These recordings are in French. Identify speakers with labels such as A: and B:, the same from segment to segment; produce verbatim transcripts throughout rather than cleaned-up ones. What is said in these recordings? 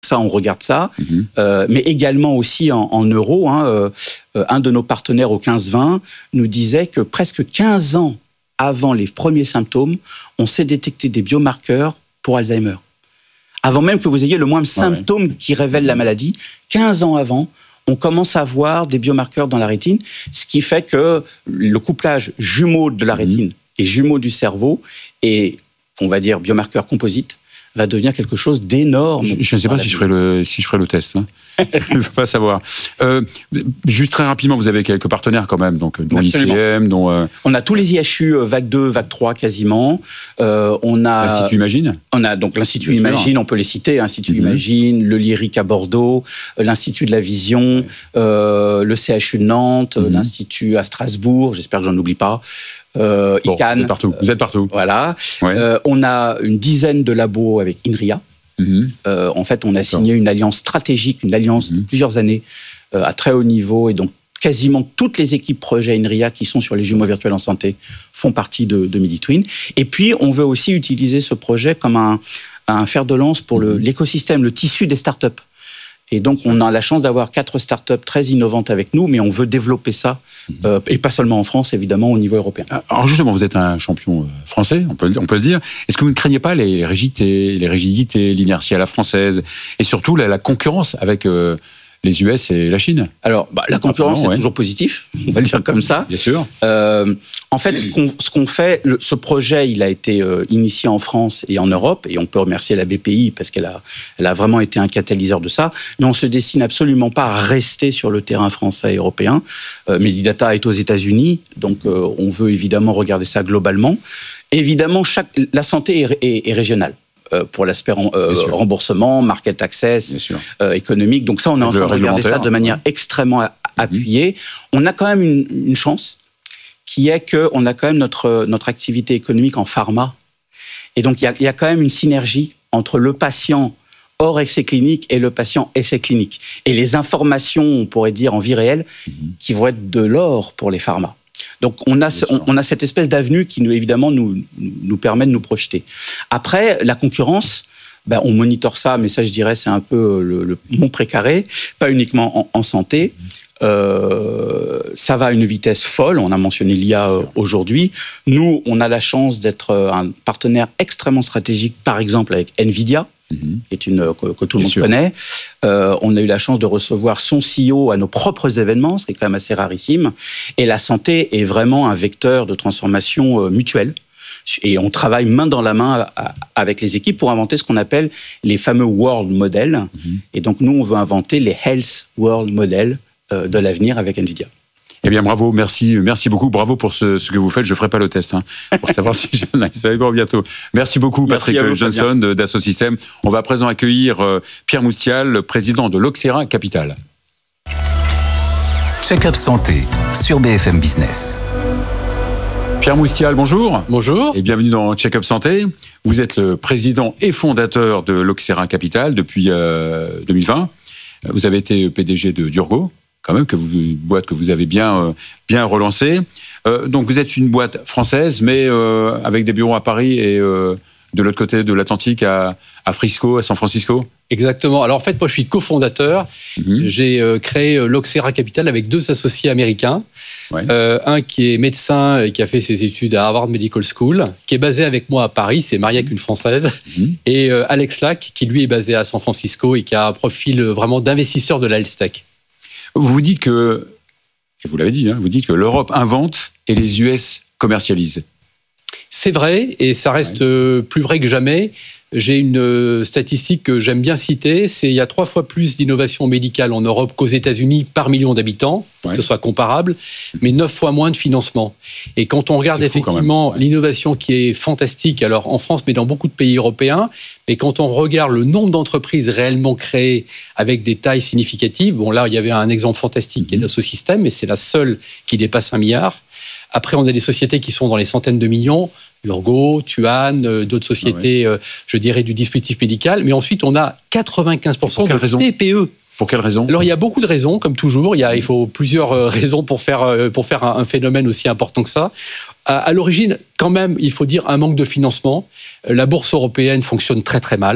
A: Ça, on regarde ça,
B: mmh.
A: euh, mais également aussi en, en euros. Hein, euh, un de nos partenaires au quinze vingt nous disait que presque quinze ans avant les premiers symptômes, on sait détecter des biomarqueurs pour Alzheimer. Avant même que vous ayez le moindre symptôme ouais. qui révèle la maladie, quinze ans avant, on commence à voir des biomarqueurs dans la rétine, ce qui fait que le couplage jumeau de la rétine mmh. et jumeau du cerveau et, on va dire, biomarqueur composite, va devenir quelque chose d'énorme.
B: Je, je ne sais pas si je, ferai le, si je ferai le test. Hein. Je ne veux pas savoir. Euh, juste très rapidement, vous avez quelques partenaires quand même, donc, dont l'I C M, dont... Euh...
A: On a tous les I H U, euh, vague deux, vague trois quasiment. Euh, on a...
B: L'Institut Imagine.
A: On a donc l'Institut
B: Bien
A: Imagine,
B: sûr.
A: on peut les citer, l'Institut
B: Mm-hmm.
A: Imagine, le Lyrique à Bordeaux, euh, l'Institut de la Vision, ouais. euh, le C H U de Nantes, mm-hmm. l'Institut à Strasbourg, j'espère que j'en oublie pas. Euh,
B: bon,
A: I C A N.
B: Vous êtes partout. Vous êtes partout.
A: Voilà.
B: Ouais.
A: Euh, on a une dizaine de labos avec INRIA.
B: Mmh.
A: Euh, en fait, on a signé une alliance stratégique, une alliance mmh. de plusieurs années euh, à très haut niveau. Et donc, quasiment toutes les équipes projet INRIA qui sont sur les jumeaux virtuels en santé font partie de, de MediTwin. Et puis, on veut aussi utiliser ce projet comme un, un fer de lance pour le, l'écosystème, le tissu des startups. Et donc, on a la chance d'avoir quatre startups très innovantes avec nous, mais on veut développer ça, euh, et pas seulement en France, évidemment, au niveau européen.
B: Alors justement, vous êtes un champion français, on peut, on peut le dire. Est-ce que vous ne craignez pas les rigidités, les rigidités, l'inertie à la française, et surtout la, la concurrence avec euh, les U S et la Chine?
A: Alors, bah, la concurrence, c'est ouais. toujours positif, on va le dire comme ça.
B: Bien sûr.
A: Euh, en fait, ce qu'on, ce qu'on fait, le, ce projet, il a été euh, initié en France et en Europe, et on peut remercier la B P I parce qu'elle a, elle a vraiment été un catalyseur de ça. Mais on se destine absolument pas à rester sur le terrain français et européen. Euh, Medidata est aux États-Unis, donc euh, on veut évidemment regarder ça globalement. Évidemment, chaque, la santé est, est, est régionale. Pour l'aspect euh, remboursement, market access, euh, économique. Donc ça, on est en train de regarder ça de manière ouais. extrêmement appuyée. Mmh. On a quand même une, une chance, qui est qu'on a quand même notre, notre activité économique en pharma. Et donc, il y a, y a quand même une synergie entre le patient hors essai clinique et le patient essai clinique. Et les informations, on pourrait dire, en vie réelle, mmh. qui vont être de l'or pour les pharmas. Donc, on a, on, on a cette espèce d'avenue qui, nous, évidemment, nous, nous permet de nous projeter. Après, la concurrence, ben, on monitore ça, mais ça, je dirais, c'est un peu le, le, mon précaré, pas uniquement en, en santé. Euh, ça va à une vitesse folle. On a mentionné l'I A aujourd'hui. Nous, on a la chance d'être un partenaire extrêmement stratégique, par exemple, avec NVIDIA, Mmh. qui est une, que, que tout le monde sûr. connaît. Euh, on a eu la chance de recevoir son C E O à nos propres événements, ce qui est quand même assez rarissime. Et la santé est vraiment un vecteur de transformation euh, mutuelle. Et on travaille main dans la main avec les équipes pour inventer ce qu'on appelle les fameux World Models. Mmh. Et donc, nous, on veut inventer les Health World Models euh, de l'avenir avec NVIDIA.
B: Eh bien, bravo, merci, merci beaucoup, bravo pour ce, ce que vous faites. Je ne ferai pas le test, hein, pour savoir si je l'ai bon, bientôt. Merci beaucoup, Patrick merci vous, Johnson de Dassault Systèmes. On va à présent accueillir euh, Pierre Moustial, le président de Loxera Capital.
C: Check-up santé sur B F M Business.
B: Pierre Moustial, bonjour.
D: Bonjour.
B: Et bienvenue dans Check-up Santé. Vous êtes le président et fondateur de Loxera Capital depuis euh, deux mille vingt. Vous avez été P D G de Durgo, quand même, que vous, une boîte que vous avez bien, euh, bien relancée. Euh, donc, vous êtes une boîte française, mais euh, avec des bureaux à Paris et euh, de l'autre côté de l'Atlantique, à, à Frisco, à San Francisco.
D: Exactement. Alors, en fait, moi, je suis cofondateur. Mmh. J'ai euh, créé euh, Loxera Capital avec deux associés américains. Ouais. Euh, un qui est médecin et qui a fait ses études à Harvard Medical School, qui est basé avec moi à Paris, c'est marié avec une Française. Mmh. Et euh, Alex Lack, qui lui est basé à San Francisco et qui a un profil vraiment d'investisseur de la health tech.
B: Vous dites que, et vous l'avez dit, hein, vous dites que l'Europe invente et les U S commercialisent.
D: C'est vrai, et ça reste ouais. plus vrai que jamais. J'ai une statistique que j'aime bien citer, c'est qu'il y a trois fois plus d'innovation médicale en Europe qu'aux États-Unis par million d'habitants, ouais. que ce soit comparable, mais neuf fois moins de financement. Et quand on regarde effectivement l'innovation qui est fantastique, alors en France, mais dans beaucoup de pays européens, mais quand on regarde le nombre d'entreprises réellement créées avec des tailles significatives, bon là, il y avait un exemple fantastique qui est Dassault Systèmes, mais c'est la seule qui dépasse un milliard. Après, on a des sociétés qui sont dans les centaines de millions, Urgo, Tuan, euh, d'autres sociétés, ah ouais. euh, je dirais, du dispositif médical. Mais ensuite, on a quatre-vingt-quinze pour cent de
B: raison
D: T P E.
B: Pour quelle raison ?
D: Alors, il y a beaucoup de raisons, comme toujours. Il, y a, il faut plusieurs euh, raisons pour faire, euh, pour faire un, un phénomène aussi important que ça. À, à l'origine, quand même, il faut dire un manque de financement. Euh, la bourse européenne fonctionne très, très mal.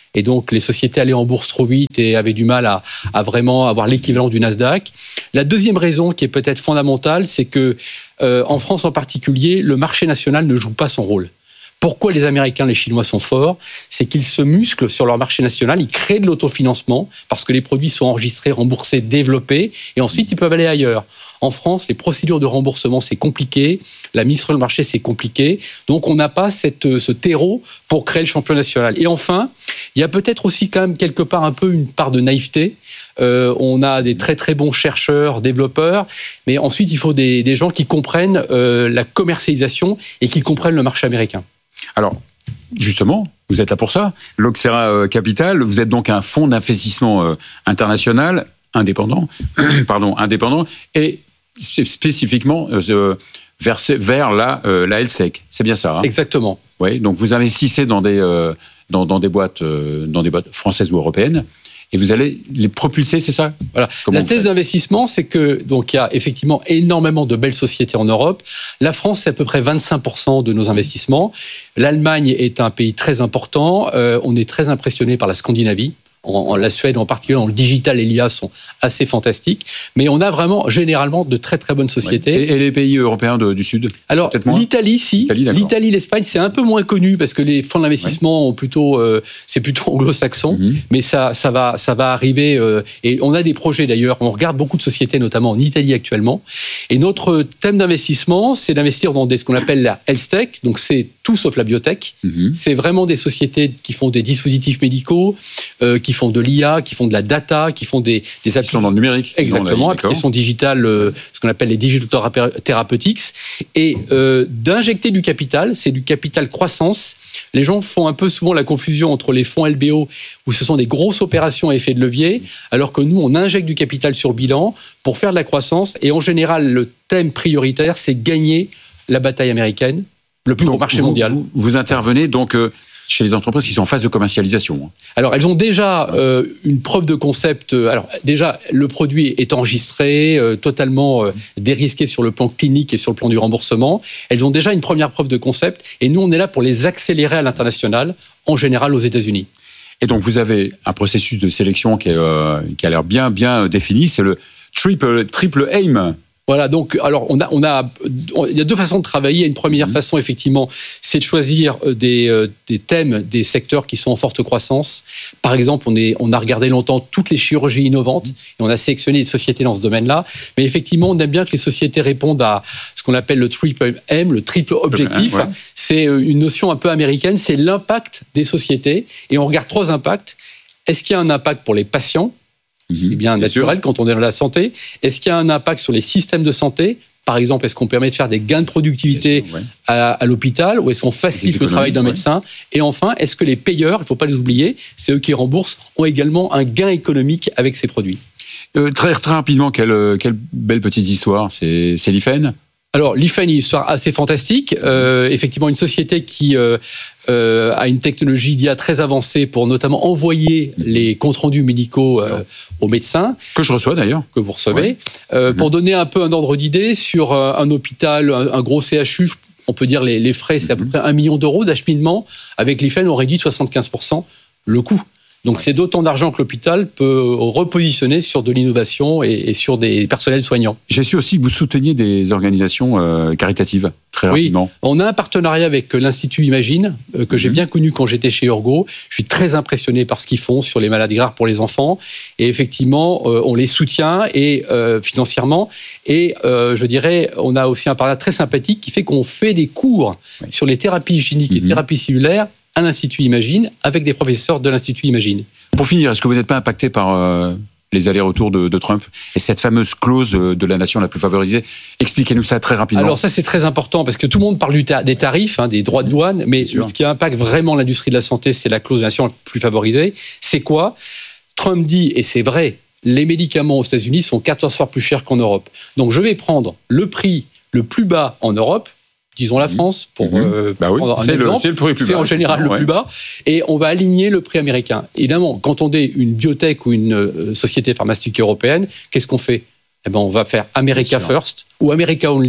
D: Et donc, les sociétés allaient en bourse trop vite et avaient du mal à, à vraiment avoir l'équivalent du Nasdaq. La deuxième raison, qui est peut-être fondamentale, c'est que, euh, en France en particulier, le marché national ne joue pas son rôle. Pourquoi les Américains, les Chinois sont forts ? C'est qu'ils se musclent sur leur marché national, ils créent de l'autofinancement parce que les produits sont enregistrés, remboursés, développés, et ensuite ils peuvent aller ailleurs. En France, les procédures de remboursement, c'est compliqué, la mise sur le marché, c'est compliqué, donc on n'a pas cette, ce terreau pour créer le champion national. Et enfin, il y a peut-être aussi quand même quelque part un peu une part de naïveté. Euh, on a des très très bons chercheurs, développeurs, mais ensuite il faut des, des gens qui comprennent euh, la commercialisation et qui comprennent le marché américain.
B: Alors, justement, vous êtes là pour ça. L'Oxera Capital, vous êtes donc un fonds d'investissement euh, international, indépendant, pardon, indépendant, et spécifiquement euh, vers, vers la, euh, la health-tech. C'est bien ça, hein ?
D: Exactement.
B: Oui, donc vous investissez dans des, euh, dans, dans, des boîtes, euh, dans des boîtes françaises ou européennes, et vous allez les propulser, c'est ça ?
D: Voilà. La thèse d'investissement, c'est que donc il y a effectivement énormément de belles sociétés en Europe. La France, c'est à peu près vingt-cinq pour cent de nos investissements. L'Allemagne est un pays très important. Euh, on est très impressionné par la Scandinavie. En, en la Suède en particulier, en le digital et l'I A sont assez fantastiques. Mais on a vraiment, généralement, de très très bonnes sociétés.
B: Ouais. Et, et les pays européens de, du Sud ?
D: Alors, l'Italie, si. L'Italie, L'Italie, l'Espagne, c'est un peu moins connu parce que les fonds d'investissement ouais. ont plutôt, euh, c'est plutôt anglo-saxon. Mm-hmm. Mais ça, ça, va, ça va arriver. Euh, et on a des projets d'ailleurs. On regarde beaucoup de sociétés, notamment en Italie actuellement. Et notre thème d'investissement, c'est d'investir dans des, ce qu'on appelle la health tech. Donc, c'est tout sauf la biotech. Mm-hmm. C'est vraiment des sociétés qui font des dispositifs médicaux, euh, qui font de l'I A, qui font de la data, qui font des, des
B: applications. Qui sont dans le numérique.
D: Exactement, applications digitales, euh, ce qu'on appelle les digital therapeutics. Et euh, d'injecter du capital, c'est du capital croissance. Les gens font un peu souvent la confusion entre les fonds L B O, où ce sont des grosses opérations à effet de levier, alors que nous, on injecte du capital sur le bilan pour faire de la croissance. Et en général, le thème prioritaire, c'est gagner la bataille américaine, le plus gros marché
B: vous,
D: mondial.
B: Vous, vous intervenez donc euh, chez les entreprises qui sont en phase de commercialisation.
D: Alors, elles ont déjà euh, une preuve de concept. Alors, déjà, le produit est enregistré, euh, totalement euh, dérisqué sur le plan clinique et sur le plan du remboursement. Elles ont déjà une première preuve de concept. Et nous, on est là pour les accélérer à l'international, en général aux États-Unis.
B: Et donc, vous avez un processus de sélection qui, est, euh, qui a l'air bien, bien défini. C'est le triple, triple aim.
D: Voilà, donc, alors, on a, on a, on, il y a deux façons de travailler. Une première mmh. façon, effectivement, c'est de choisir des, euh, des thèmes, des secteurs qui sont en forte croissance. Par exemple, on, est, on a regardé longtemps toutes les chirurgies innovantes et on a sélectionné des sociétés dans ce domaine-là. Mais effectivement, on aime bien que les sociétés répondent à ce qu'on appelle le triple M, le triple objectif. Ouais. C'est une notion un peu américaine, c'est l'impact des sociétés. Et on regarde trois impacts. Est-ce qu'il y a un impact pour les patients ? C'est bien naturel sûr. Quand on est dans la santé. Est-ce qu'il y a un impact sur les systèmes de santé ? Par exemple, est-ce qu'on permet de faire des gains de productivité sûr, ouais. à, à l'hôpital ou est-ce qu'on facilite le travail d'un ouais. médecin ? Et enfin, est-ce que les payeurs, il ne faut pas les oublier, c'est eux qui remboursent, ont également un gain économique avec ces produits ?
B: euh, très, très rapidement, quelle, quelle belle petite histoire. C'est, c'est l'I F E N ?
D: Alors, l'I F E N, une histoire assez fantastique. Euh, effectivement, une société qui euh, euh, a une technologie d'I A très avancée pour notamment envoyer les comptes rendus médicaux euh, aux médecins.
B: Que je reçois d'ailleurs.
D: Que vous recevez. Ouais. Euh, pour donner un peu un ordre d'idée, sur un, un hôpital, un, un gros C H U, on peut dire les, les frais, c'est à peu près un million d'euros d'acheminement. Avec l'I F E N, on réduit de soixante-quinze pour cent le coût. Donc, ouais. c'est d'autant d'argent que l'hôpital peut repositionner sur de l'innovation et, et sur des personnels soignants.
B: J'ai su aussi que vous souteniez des organisations euh, caritatives, très
D: oui,
B: rapidement.
D: On a un partenariat avec l'Institut Imagine, euh, que mmh. j'ai bien connu quand j'étais chez Urgo. Je suis très impressionné par ce qu'ils font sur les maladies rares pour les enfants. Et effectivement, euh, on les soutient et, euh, financièrement. Et euh, je dirais, on a aussi un partenariat très sympathique qui fait qu'on fait des cours oui. sur les thérapies hygiéniques mmh. et thérapies cellulaires à l'Institut Imagine, avec des professeurs de l'Institut Imagine.
B: Pour finir, est-ce que vous n'êtes pas impacté par euh, les allers-retours de, de Trump et cette fameuse clause de la nation la plus favorisée ? Expliquez-nous ça très rapidement.
D: Alors ça, c'est très important, parce que tout le monde parle du ta- des tarifs, hein, des droits de douane, mais ce qui impacte vraiment l'industrie de la santé, c'est la clause de la nation la plus favorisée. C'est quoi ? Trump dit, et c'est vrai, les médicaments aux États-Unis sont quatorze fois plus chers qu'en Europe. Donc je vais prendre le prix le plus bas en Europe, disons la France, pour mmh. euh,
B: bah oui,
D: prendre un
B: c'est
D: exemple,
B: le, c'est, le prix plus
D: c'est
B: bas,
D: en général le ouais. plus bas, et on va aligner le prix américain. Évidemment, quand on est une biotech ou une euh, société pharmaceutique européenne, qu'est-ce qu'on fait ? Eh ben, on va faire America First ou America Only,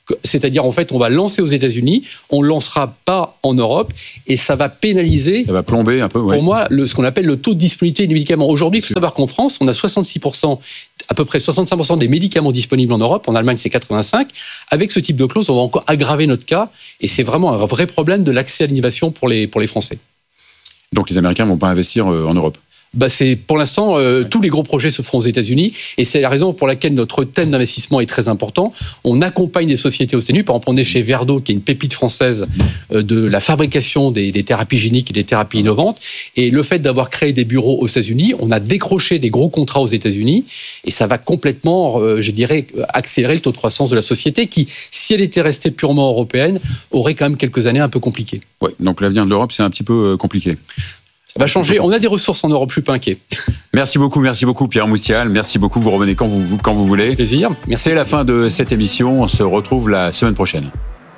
D: C'est-à-dire, en fait, on va lancer aux États-Unis, on ne lancera pas en Europe, et ça va pénaliser.
B: Ça va plomber un peu, oui.
D: Pour moi, le, ce qu'on appelle le taux de disponibilité des médicaments. Aujourd'hui, il faut savoir qu'en France, on a soixante-six pour cent, à peu près soixante-cinq pour cent des médicaments disponibles en Europe. En Allemagne, c'est quatre-vingt-cinq. Avec ce type de clause, on va encore aggraver notre cas, et c'est vraiment un vrai problème de l'accès à l'innovation pour les, pour les Français.
B: Donc les Américains ne vont pas investir en Europe?
D: Bah c'est, pour l'instant, euh, tous les gros projets se feront aux États-Unis, et c'est la raison pour laquelle notre thème d'investissement est très important. On accompagne des sociétés aux États-Unis. Par exemple, on est chez Verdo, qui est une pépite française euh, de la fabrication des, des thérapies géniques et des thérapies innovantes. Et le fait d'avoir créé des bureaux aux États-Unis, on a décroché des gros contrats aux États-Unis, et ça va complètement, euh, je dirais, accélérer le taux de croissance de la société, qui, si elle était restée purement européenne, aurait quand même quelques années un peu compliquées.
B: Oui, donc l'avenir de l'Europe, c'est un petit peu compliqué.
D: Ça va changer. On a des ressources en Europe, je suis pas inquiet.
B: Merci beaucoup, merci beaucoup Pierre Moustial. Merci beaucoup, vous revenez quand vous, quand vous voulez.
D: Plaisir. Merci.
B: C'est la fin de cette émission. On se retrouve la semaine prochaine.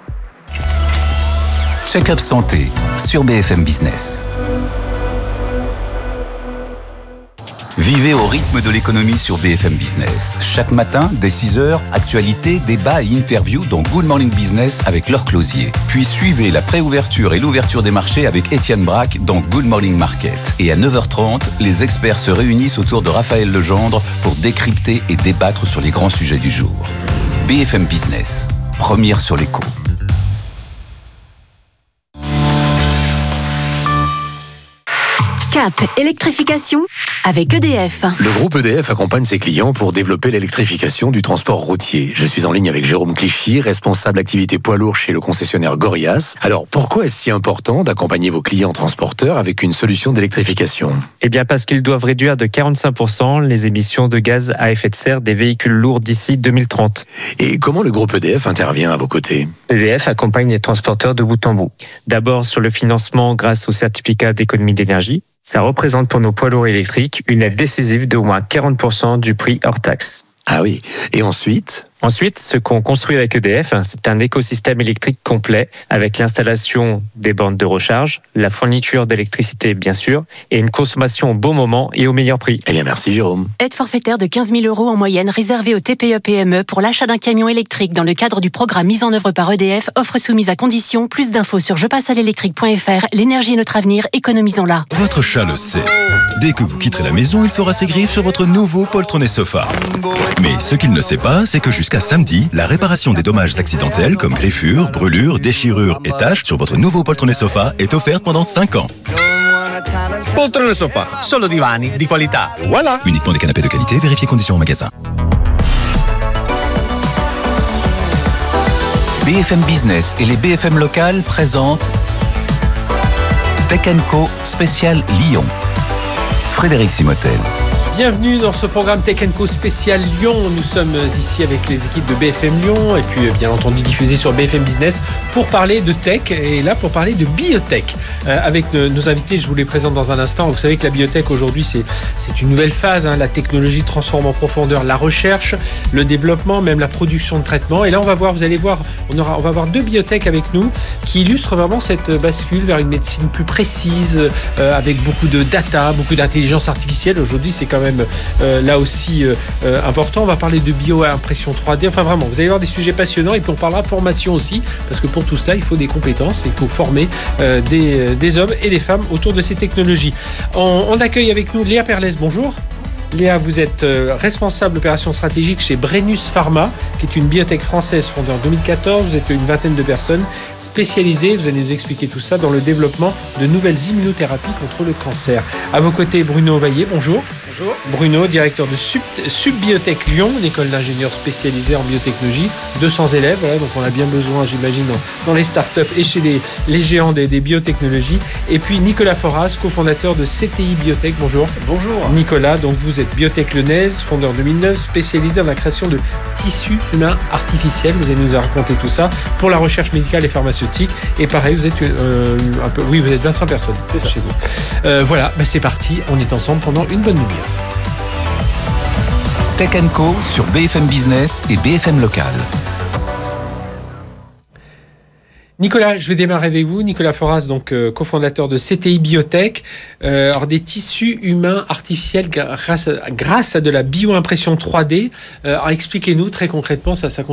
C: Check-up santé sur B F M Business. Vivez au rythme de l'économie sur B F M Business. Chaque matin, dès six heures, actualité, débat et interview dans Good Morning Business avec Laure Closier. Puis suivez la préouverture et l'ouverture des marchés avec Étienne Braque dans Good Morning Market. Et à neuf heures trente, les experts se réunissent autour de Raphaël Legendre pour décrypter et débattre sur les grands sujets du jour. B F M Business, première sur l'écho.
E: Cap électrification avec E D F.
F: Le groupe E D F accompagne ses clients pour développer l'électrification du transport routier. Je suis en ligne avec Jérôme Clichy, responsable activité poids lourd chez le concessionnaire Gorias. Alors, pourquoi est-ce si important d'accompagner vos clients transporteurs avec une solution d'électrification ?
G: Eh bien, parce qu'ils doivent réduire de quarante-cinq pour cent les émissions de gaz à effet de serre des véhicules lourds d'ici deux mille trente.
F: Et comment le groupe E D F intervient à vos côtés ?
G: E D F accompagne les transporteurs de bout en bout. D'abord sur le financement grâce au certificat d'économie d'énergie. Ça représente pour nos poids lourds électriques une aide décisive d'au moins quarante pour cent du prix hors taxe.
F: Ah oui. Et ensuite ?
G: Ensuite, ce qu'on construit avec E D F, c'est un écosystème électrique complet avec l'installation des bornes de recharge, la fourniture d'électricité bien sûr, et une consommation au bon moment et au meilleur prix.
F: Eh bien, merci Jérôme.
E: Aide forfaitaire de quinze mille euros en moyenne réservée aux T P E P M E pour l'achat d'un camion électrique dans le cadre du programme mis en œuvre par E D F. Offre soumise à condition. Plus d'infos sur je passe à l'électrique point F R. L'énergie est notre avenir, économisons-la.
H: Votre chat le sait. Dès que vous quitterez la maison, il fera ses griffes sur votre nouveau poltronné sofa. Mais ce qu'il ne sait pas, c'est que jusqu'à samedi, la réparation des dommages accidentels comme griffures, brûlures, déchirures et taches sur votre nouveau poltronné sofa est offerte pendant cinq ans.
I: Poltrone sofa, solo divani di qualità. Voilà.
H: Uniquement des canapés de qualité, vérifiez conditions au magasin.
C: B F M Business et les B F M locales présentent Tech and Co spécial Lyon. Frédéric Simotel.
J: Bienvenue dans ce programme Tech and Co spécial Lyon. Nous sommes ici avec les équipes de B F M Lyon et puis bien entendu diffusé sur B F M Business pour parler de tech et là pour parler de biotech. Euh, avec nos, nos invités, je vous les présente dans un instant. Vous savez que la biotech aujourd'hui c'est, c'est une nouvelle phase. Hein. La technologie transforme en profondeur la recherche, le développement, même la production de traitements. Et là on va voir, vous allez voir, on, aura, on va voir deux biotech avec nous qui illustrent vraiment cette bascule vers une médecine plus précise euh, avec beaucoup de data, beaucoup d'intelligence artificielle. Aujourd'hui c'est quand même Même, euh, là aussi euh, euh, important. On va parler de bio-impression trois D. Enfin vraiment, vous allez voir des sujets passionnants et puis on parlera formation aussi parce que pour tout cela, il faut des compétences, il faut former euh, des, des hommes et des femmes autour de ces technologies. On, on accueille avec nous Léa Perlès. Bonjour. Léa, vous êtes euh, responsable opération stratégique chez Brennus Pharma, qui est une biotech française fondée en deux mille quatorze. Vous êtes une vingtaine de personnes spécialisées, vous allez nous expliquer tout ça, dans le développement de nouvelles immunothérapies contre le cancer. À vos côtés, Bruno Vaillé, bonjour. Bonjour. Bruno, directeur de Sub, Subbiotech Lyon, une école d'ingénieurs spécialisée en biotechnologie. deux cents élèves, voilà, donc on a bien besoin, j'imagine, dans, dans les startups et chez les, les géants des, des biotechnologies. Et puis Nicolas Foras, cofondateur de C T I Biotech. Bonjour.
K: Bonjour.
J: Nicolas, donc vous Vous êtes biotech lyonnaise, fondée en deux mille neuf, spécialisée dans la création de tissus humains artificiels. Vous allez nous raconter tout ça pour la recherche médicale et pharmaceutique. Et pareil, vous êtes euh, un peu, oui, vous êtes vingt-cinq personnes. C'est ça chez vous. Euh, voilà, bah c'est parti. On est ensemble pendant une bonne demi-heure.
C: Tech and Co sur B F M Business et B F M Local.
J: Nicolas, je vais démarrer avec vous. Nicolas Foras, donc euh, cofondateur de C T I Biotech. Euh, alors des tissus humains artificiels grâce à, grâce à de la bio-impression trois D. Euh, alors expliquez-nous très concrètement, ça, ça consiste en quoi ?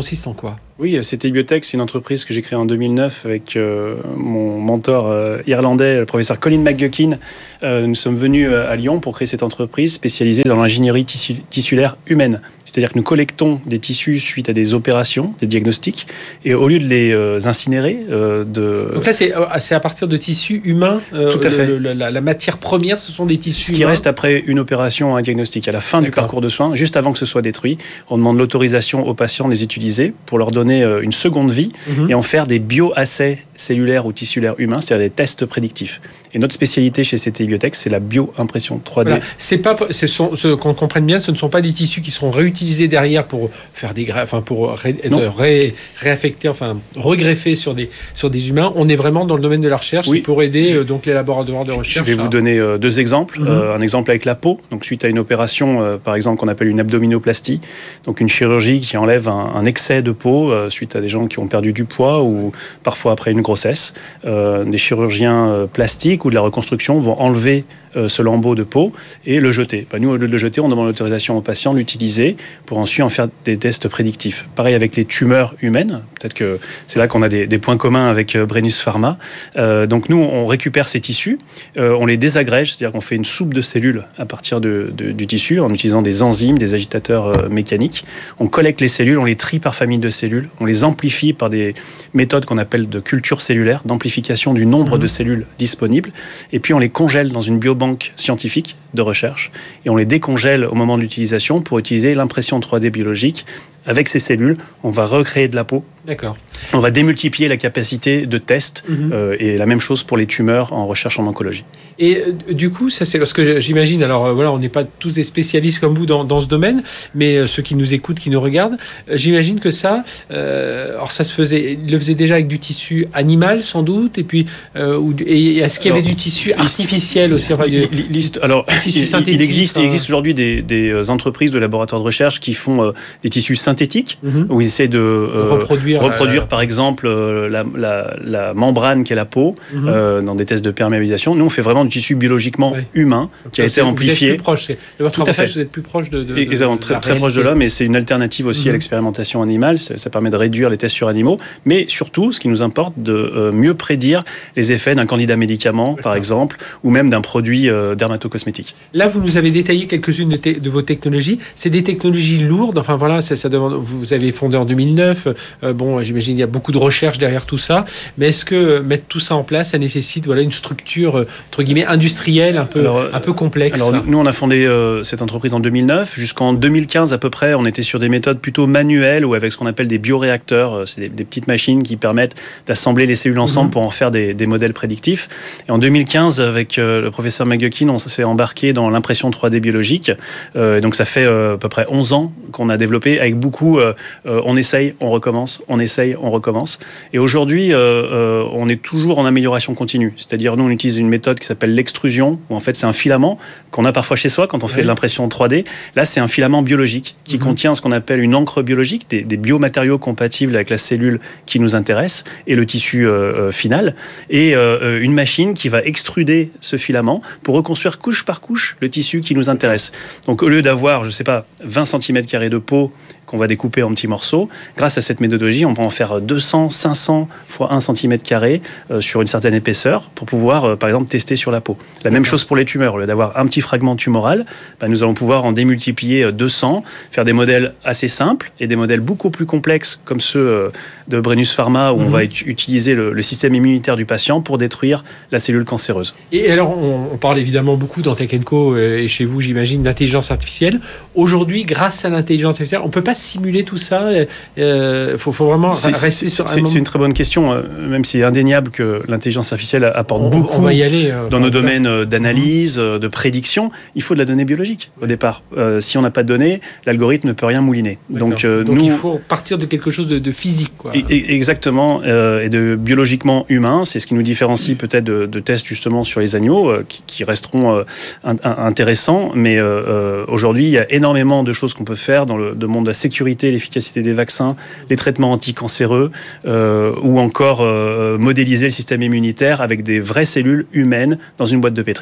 K: Oui, C T I Biotech, c'est une entreprise que j'ai créée en deux mille neuf avec euh, mon mentor euh, irlandais, le professeur Colin McGuckin. Euh, nous sommes venus à Lyon pour créer cette entreprise spécialisée dans l'ingénierie tissu- tissulaire humaine. C'est-à-dire que nous collectons des tissus suite à des opérations, des diagnostics, et au lieu de les euh, incinérer, euh, de...
J: Donc là, c'est, c'est à partir de tissus humains. Euh,
K: Tout à fait.
J: Le, le, la, la matière première, ce sont des tissus
K: Ce qui
J: humains.
K: reste après une opération, un diagnostic, à la fin
J: D'accord.
K: du parcours de soins, juste avant que ce soit détruit, on demande l'autorisation aux patients de les utiliser pour leur donner une seconde vie
J: Mhm.
K: et en faire des bioassays cellulaires ou tissulaires humains, c'est-à-dire des tests prédictifs. Et notre spécialité chez C T I Biotech, c'est la bioimpression trois D.
J: Voilà. C'est pas, ce sont, ce, qu'on comprenne bien, ce ne sont pas des tissus qui seront réutilisés derrière pour faire des greffes, enfin pour ré,
K: Non.
J: ré, réaffecter, enfin regreffer sur des sur des humains. On est vraiment dans le domaine de la recherche,
K: Oui.
J: c'est pour aider euh, donc les laboratoires de
K: Je
J: recherche.
K: vais vous donner euh, deux exemples.
J: Mhm.
K: Euh, un exemple avec la peau. Donc, suite à une opération, euh, par exemple, qu'on appelle une abdominoplastie, donc une chirurgie qui enlève un, un excès de peau euh, suite à des gens qui ont perdu du poids ou parfois après une grossesse. Euh, des chirurgiens euh, plastiques ou de la reconstruction vont enlever euh, ce lambeau de peau et le jeter. Ben, nous, au lieu de le jeter, on demande l'autorisation au patient de l'utiliser pour ensuite en faire des tests prédictifs. Pareil avec les tumeurs humaines. Peut-être que c'est là qu'on a des, des points communs avec euh, Brennus Pharma. Euh, donc nous, on récupère ces tissus, euh, on les désagrège, c'est-à-dire qu'on fait une soupe de cellules à partir de, de, du tissu en utilisant des enzymes, des agitateurs euh, mécaniques. On collecte les cellules, on les trie par famille de cellules, on les amplifie par des méthodes qu'on appelle de culture cellulaire, d'amplification du nombre mmh. de cellules disponibles, et puis on les congèle dans une biobanque scientifique de recherche, et on les décongèle au moment de l'utilisation pour utiliser l'impression trois D biologique. Avec ces cellules, on va recréer de la peau.
J: D'accord.
K: On va démultiplier la capacité de test,
J: Mhm.
K: euh, et la même chose pour les tumeurs en recherche en oncologie.
J: Et euh, du coup, ça c'est parce que j'imagine, alors euh, voilà, on n'est pas tous des spécialistes comme vous dans, dans ce domaine, mais euh, ceux qui nous écoutent, qui nous regardent, euh, j'imagine que ça, euh, alors ça se faisait, il le faisait déjà avec du tissu animal sans doute, et puis euh, ou, et est-ce qu'il y avait
K: alors,
J: du tissu artificiel aussi, enfin, du,
K: liste, alors
J: du tissu
K: il,
J: synthétique,
K: il existe,
J: hein.
K: il existe aujourd'hui des, des entreprises de laboratoires de recherche qui font euh, des tissus synthétiques,
J: Mhm.
K: où ils essaient de euh,
J: reproduire,
K: reproduire
J: euh,
K: par exemple euh, la, la, la membrane qu'est la peau,
J: Mhm.
K: euh, dans des tests de perméabilisation. Nous, on fait vraiment du tissu biologiquement
J: Ouais.
K: humain qui a
J: Vous
K: été
J: êtes
K: amplifié.
J: plus proche, c'est, de votre
K: Tout à fait.
J: recherche, vous êtes plus proche de, de, de
K: Exactement,
J: de
K: très,
J: la
K: très proche de
J: réalité.
K: l'homme, et c'est une alternative aussi
J: Mhm.
K: à l'expérimentation animale. Ça, ça permet de réduire les tests sur animaux, mais surtout, ce qui nous importe, de euh, mieux prédire les effets d'un candidat médicament,
J: D'accord.
K: par exemple, ou même d'un produit euh, dermatocosmétique.
J: Là, vous nous avez détaillé quelques-unes de, te- de vos technologies. C'est des technologies lourdes. Enfin voilà, ça, ça demande. Vous avez fondé en deux mille neuf. Euh, bon, j'imagine il y a beaucoup de recherche derrière tout ça. Mais est-ce que euh, mettre tout ça en place, ça nécessite voilà une structure euh, entre guillemets industrielle un peu
K: Alors,
J: un peu complexe?
K: Alors, nous, on a fondé euh, cette entreprise en deux mille neuf. Jusqu'en deux mille quinze, à peu près, on était sur des méthodes plutôt manuelles ou avec ce qu'on appelle des bioréacteurs. Euh, C'est des, des petites machines qui permettent d'assembler les cellules ensemble
J: Mhm.
K: pour en faire des, des modèles prédictifs. Et en deux mille quinze, avec euh, le professeur McGuckin, on s'est embarqué dans l'impression trois D biologique. Euh, donc, ça fait euh, à peu près onze ans qu'on a développé avec beaucoup... Euh, euh, on essaye, on recommence, on essaye, on recommence. Et aujourd'hui, euh, euh, on est toujours en amélioration continue. C'est-à-dire, nous, on utilise une méthode qui s'appelle l'extrusion, où en fait, c'est un filament qu'on a parfois chez soi quand on fait
J: Oui.
K: de l'impression trois D. Là, c'est un filament biologique qui
J: Mhm.
K: contient ce qu'on appelle une encre biologique, des, des biomatériaux compatibles avec la cellule qui nous intéresse et le tissu euh, euh, final. Et euh, une machine qui va extruder ce filament pour reconstruire couche par couche le tissu qui nous intéresse. Donc, au lieu d'avoir, je ne sais pas, vingt centimètres carrés de peau qu'on va découper en petits morceaux, grâce à cette méthodologie, on peut en faire deux cents, cinq cents fois un centimètre carré euh, sur une certaine épaisseur pour pouvoir, euh, par exemple, tester sur la peau. La même chose pour les tumeurs. Au lieu d'avoir un petit fragment tumoral, ben, nous allons pouvoir en démultiplier euh, deux cents, faire des modèles assez simples et des modèles beaucoup plus complexes comme ceux euh, de Brennus Pharma où
J: Mhm.
K: on va ut- utiliser le, le système immunitaire du patient pour détruire la cellule cancéreuse.
J: Et alors, on, on parle évidemment beaucoup dans Tech and Co euh, et chez vous, j'imagine, d'intelligence artificielle. Aujourd'hui, grâce à l'intelligence artificielle, on peut pas simuler tout ça. Il euh, faut, faut vraiment
K: C'est-
J: rester
K: c'est-
J: sur un
K: C'est
J: moment.
K: c'est une très bonne question, euh, même si c'est indéniable que l'intelligence artificielle apporte
J: On-
K: beaucoup
J: on va y aller, euh,
K: dans
J: enfin,
K: nos
J: en tout cas.
K: domaines euh, d'analyse, euh, de prédiction. Il faut de la donnée biologique au départ. Euh, si on n'a pas de données, l'algorithme ne peut rien mouliner. Donc, euh,
J: Donc
K: nous,
J: il faut partir de quelque chose de, de physique, quoi.
K: Et- et- Exactement, euh, et de biologiquement humain, c'est ce qui nous différencie peut-être de, de tests justement sur les agneaux, euh, qui, qui resteront euh, un- un- intéressants, mais euh, euh, aujourd'hui il y a énormément de choses qu'on peut faire dans le, le monde de la sécurité, l'efficacité des vaccins, les traitements anticancéreux, euh, ou encore euh, modéliser le système immunitaire avec des vraies cellules humaines dans une boîte de pétri.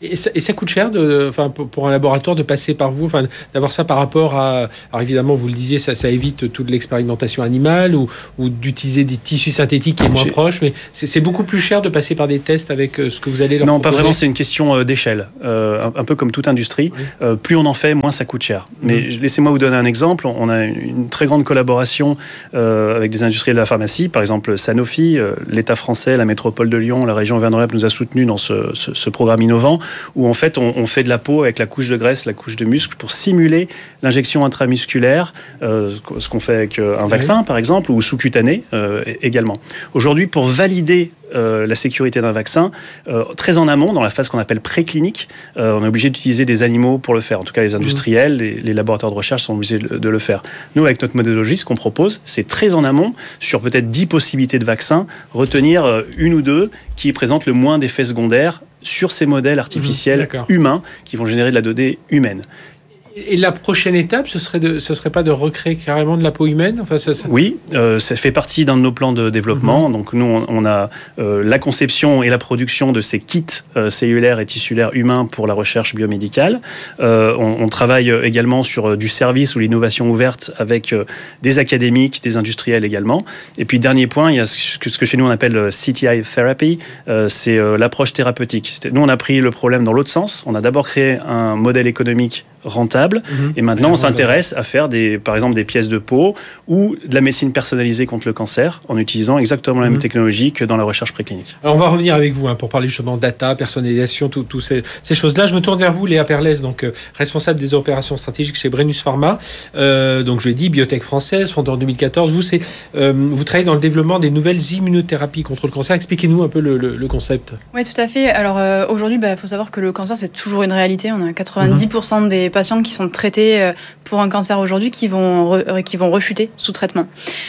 J: Et ça, et ça coûte cher de, enfin, pour, pour un laboratoire de passer par vous, enfin, d'avoir ça par rapport à... Alors évidemment, vous le disiez, ça, ça évite toute l'expérimentation animale ou, ou d'utiliser des tissus synthétiques qui est moins
K: J'ai...
J: proche, mais c'est, c'est beaucoup plus cher de passer par des tests avec ce que vous allez leur
K: Non,
J: proposer.
K: pas vraiment, c'est une question d'échelle. Euh, un, un peu comme toute industrie, oui. euh, plus on en fait, moins ça coûte cher. Mais mmh. laissez-moi vous donner un exemple. On a une, une très grande collaboration euh, avec des industriels de la pharmacie, par exemple Sanofi, euh, l'État français, la métropole de Lyon, la région Auvergne-Rhône-Alpes nous a soutenus dans ce, ce, ce programme innovant, où en fait on, on fait de la peau avec la couche de graisse, la couche de muscle, pour simuler l'injection intramusculaire, euh, ce qu'on fait avec un vaccin oui. par exemple, ou sous-cutané euh, également. Aujourd'hui, pour valider Euh, la sécurité d'un vaccin, euh, très en amont, dans la phase qu'on appelle préclinique, euh, on est obligé d'utiliser des animaux pour le faire. En tout cas, les industriels, les, les laboratoires de recherche sont obligés de, de le faire. Nous, avec notre méthodologie, ce qu'on propose, c'est très en amont, sur peut-être dix possibilités de vaccins, retenir euh, une ou deux qui présentent le moins d'effets secondaires sur ces modèles artificiels mmh, humains qui vont générer de la donnée humaine.
J: Et la prochaine étape, ce serait de, ce serait pas de recréer carrément de la peau humaine, enfin, ça, ça...
K: Oui, euh, ça fait partie d'un de nos plans de développement. Mm-hmm. Donc nous, on, on a euh, la conception et la production de ces kits euh, cellulaires et tissulaires humains pour la recherche biomédicale. Euh, on, on travaille également sur euh, du service ou l'innovation ouverte avec euh, des académiques, des industriels également. Et puis dernier point, il y a ce que, ce que chez nous on appelle C T I therapy, euh, c'est euh, l'approche thérapeutique. C'était, nous, on a pris le problème dans l'autre sens. On a d'abord créé un modèle économique rentable, mmh. et maintenant on s'intéresse à faire des, par exemple des pièces de peau ou de la médecine personnalisée contre le cancer en utilisant exactement la même mmh. technologie que dans la recherche préclinique.
J: Alors on va revenir avec vous hein, pour parler justement data, personnalisation, toutes tout ces, ces choses-là. Je me tourne vers vous, Léa Perlez, donc euh, responsable des opérations stratégiques chez Brennus Pharma. Euh, donc je l'ai dit, biotech française, fondée en deux mille quatorze. Vous, c'est, euh, vous travaillez dans le développement des nouvelles immunothérapies contre le cancer. Expliquez-nous un peu le, le, le concept.
L: Oui, tout à fait. Alors euh, aujourd'hui, il bah, faut savoir que le cancer, c'est toujours une réalité. On a quatre-vingt-dix pour cent mmh. des patients qui sont traités pour un cancer aujourd'hui qui vont, re, qui vont rechuter sous traitement.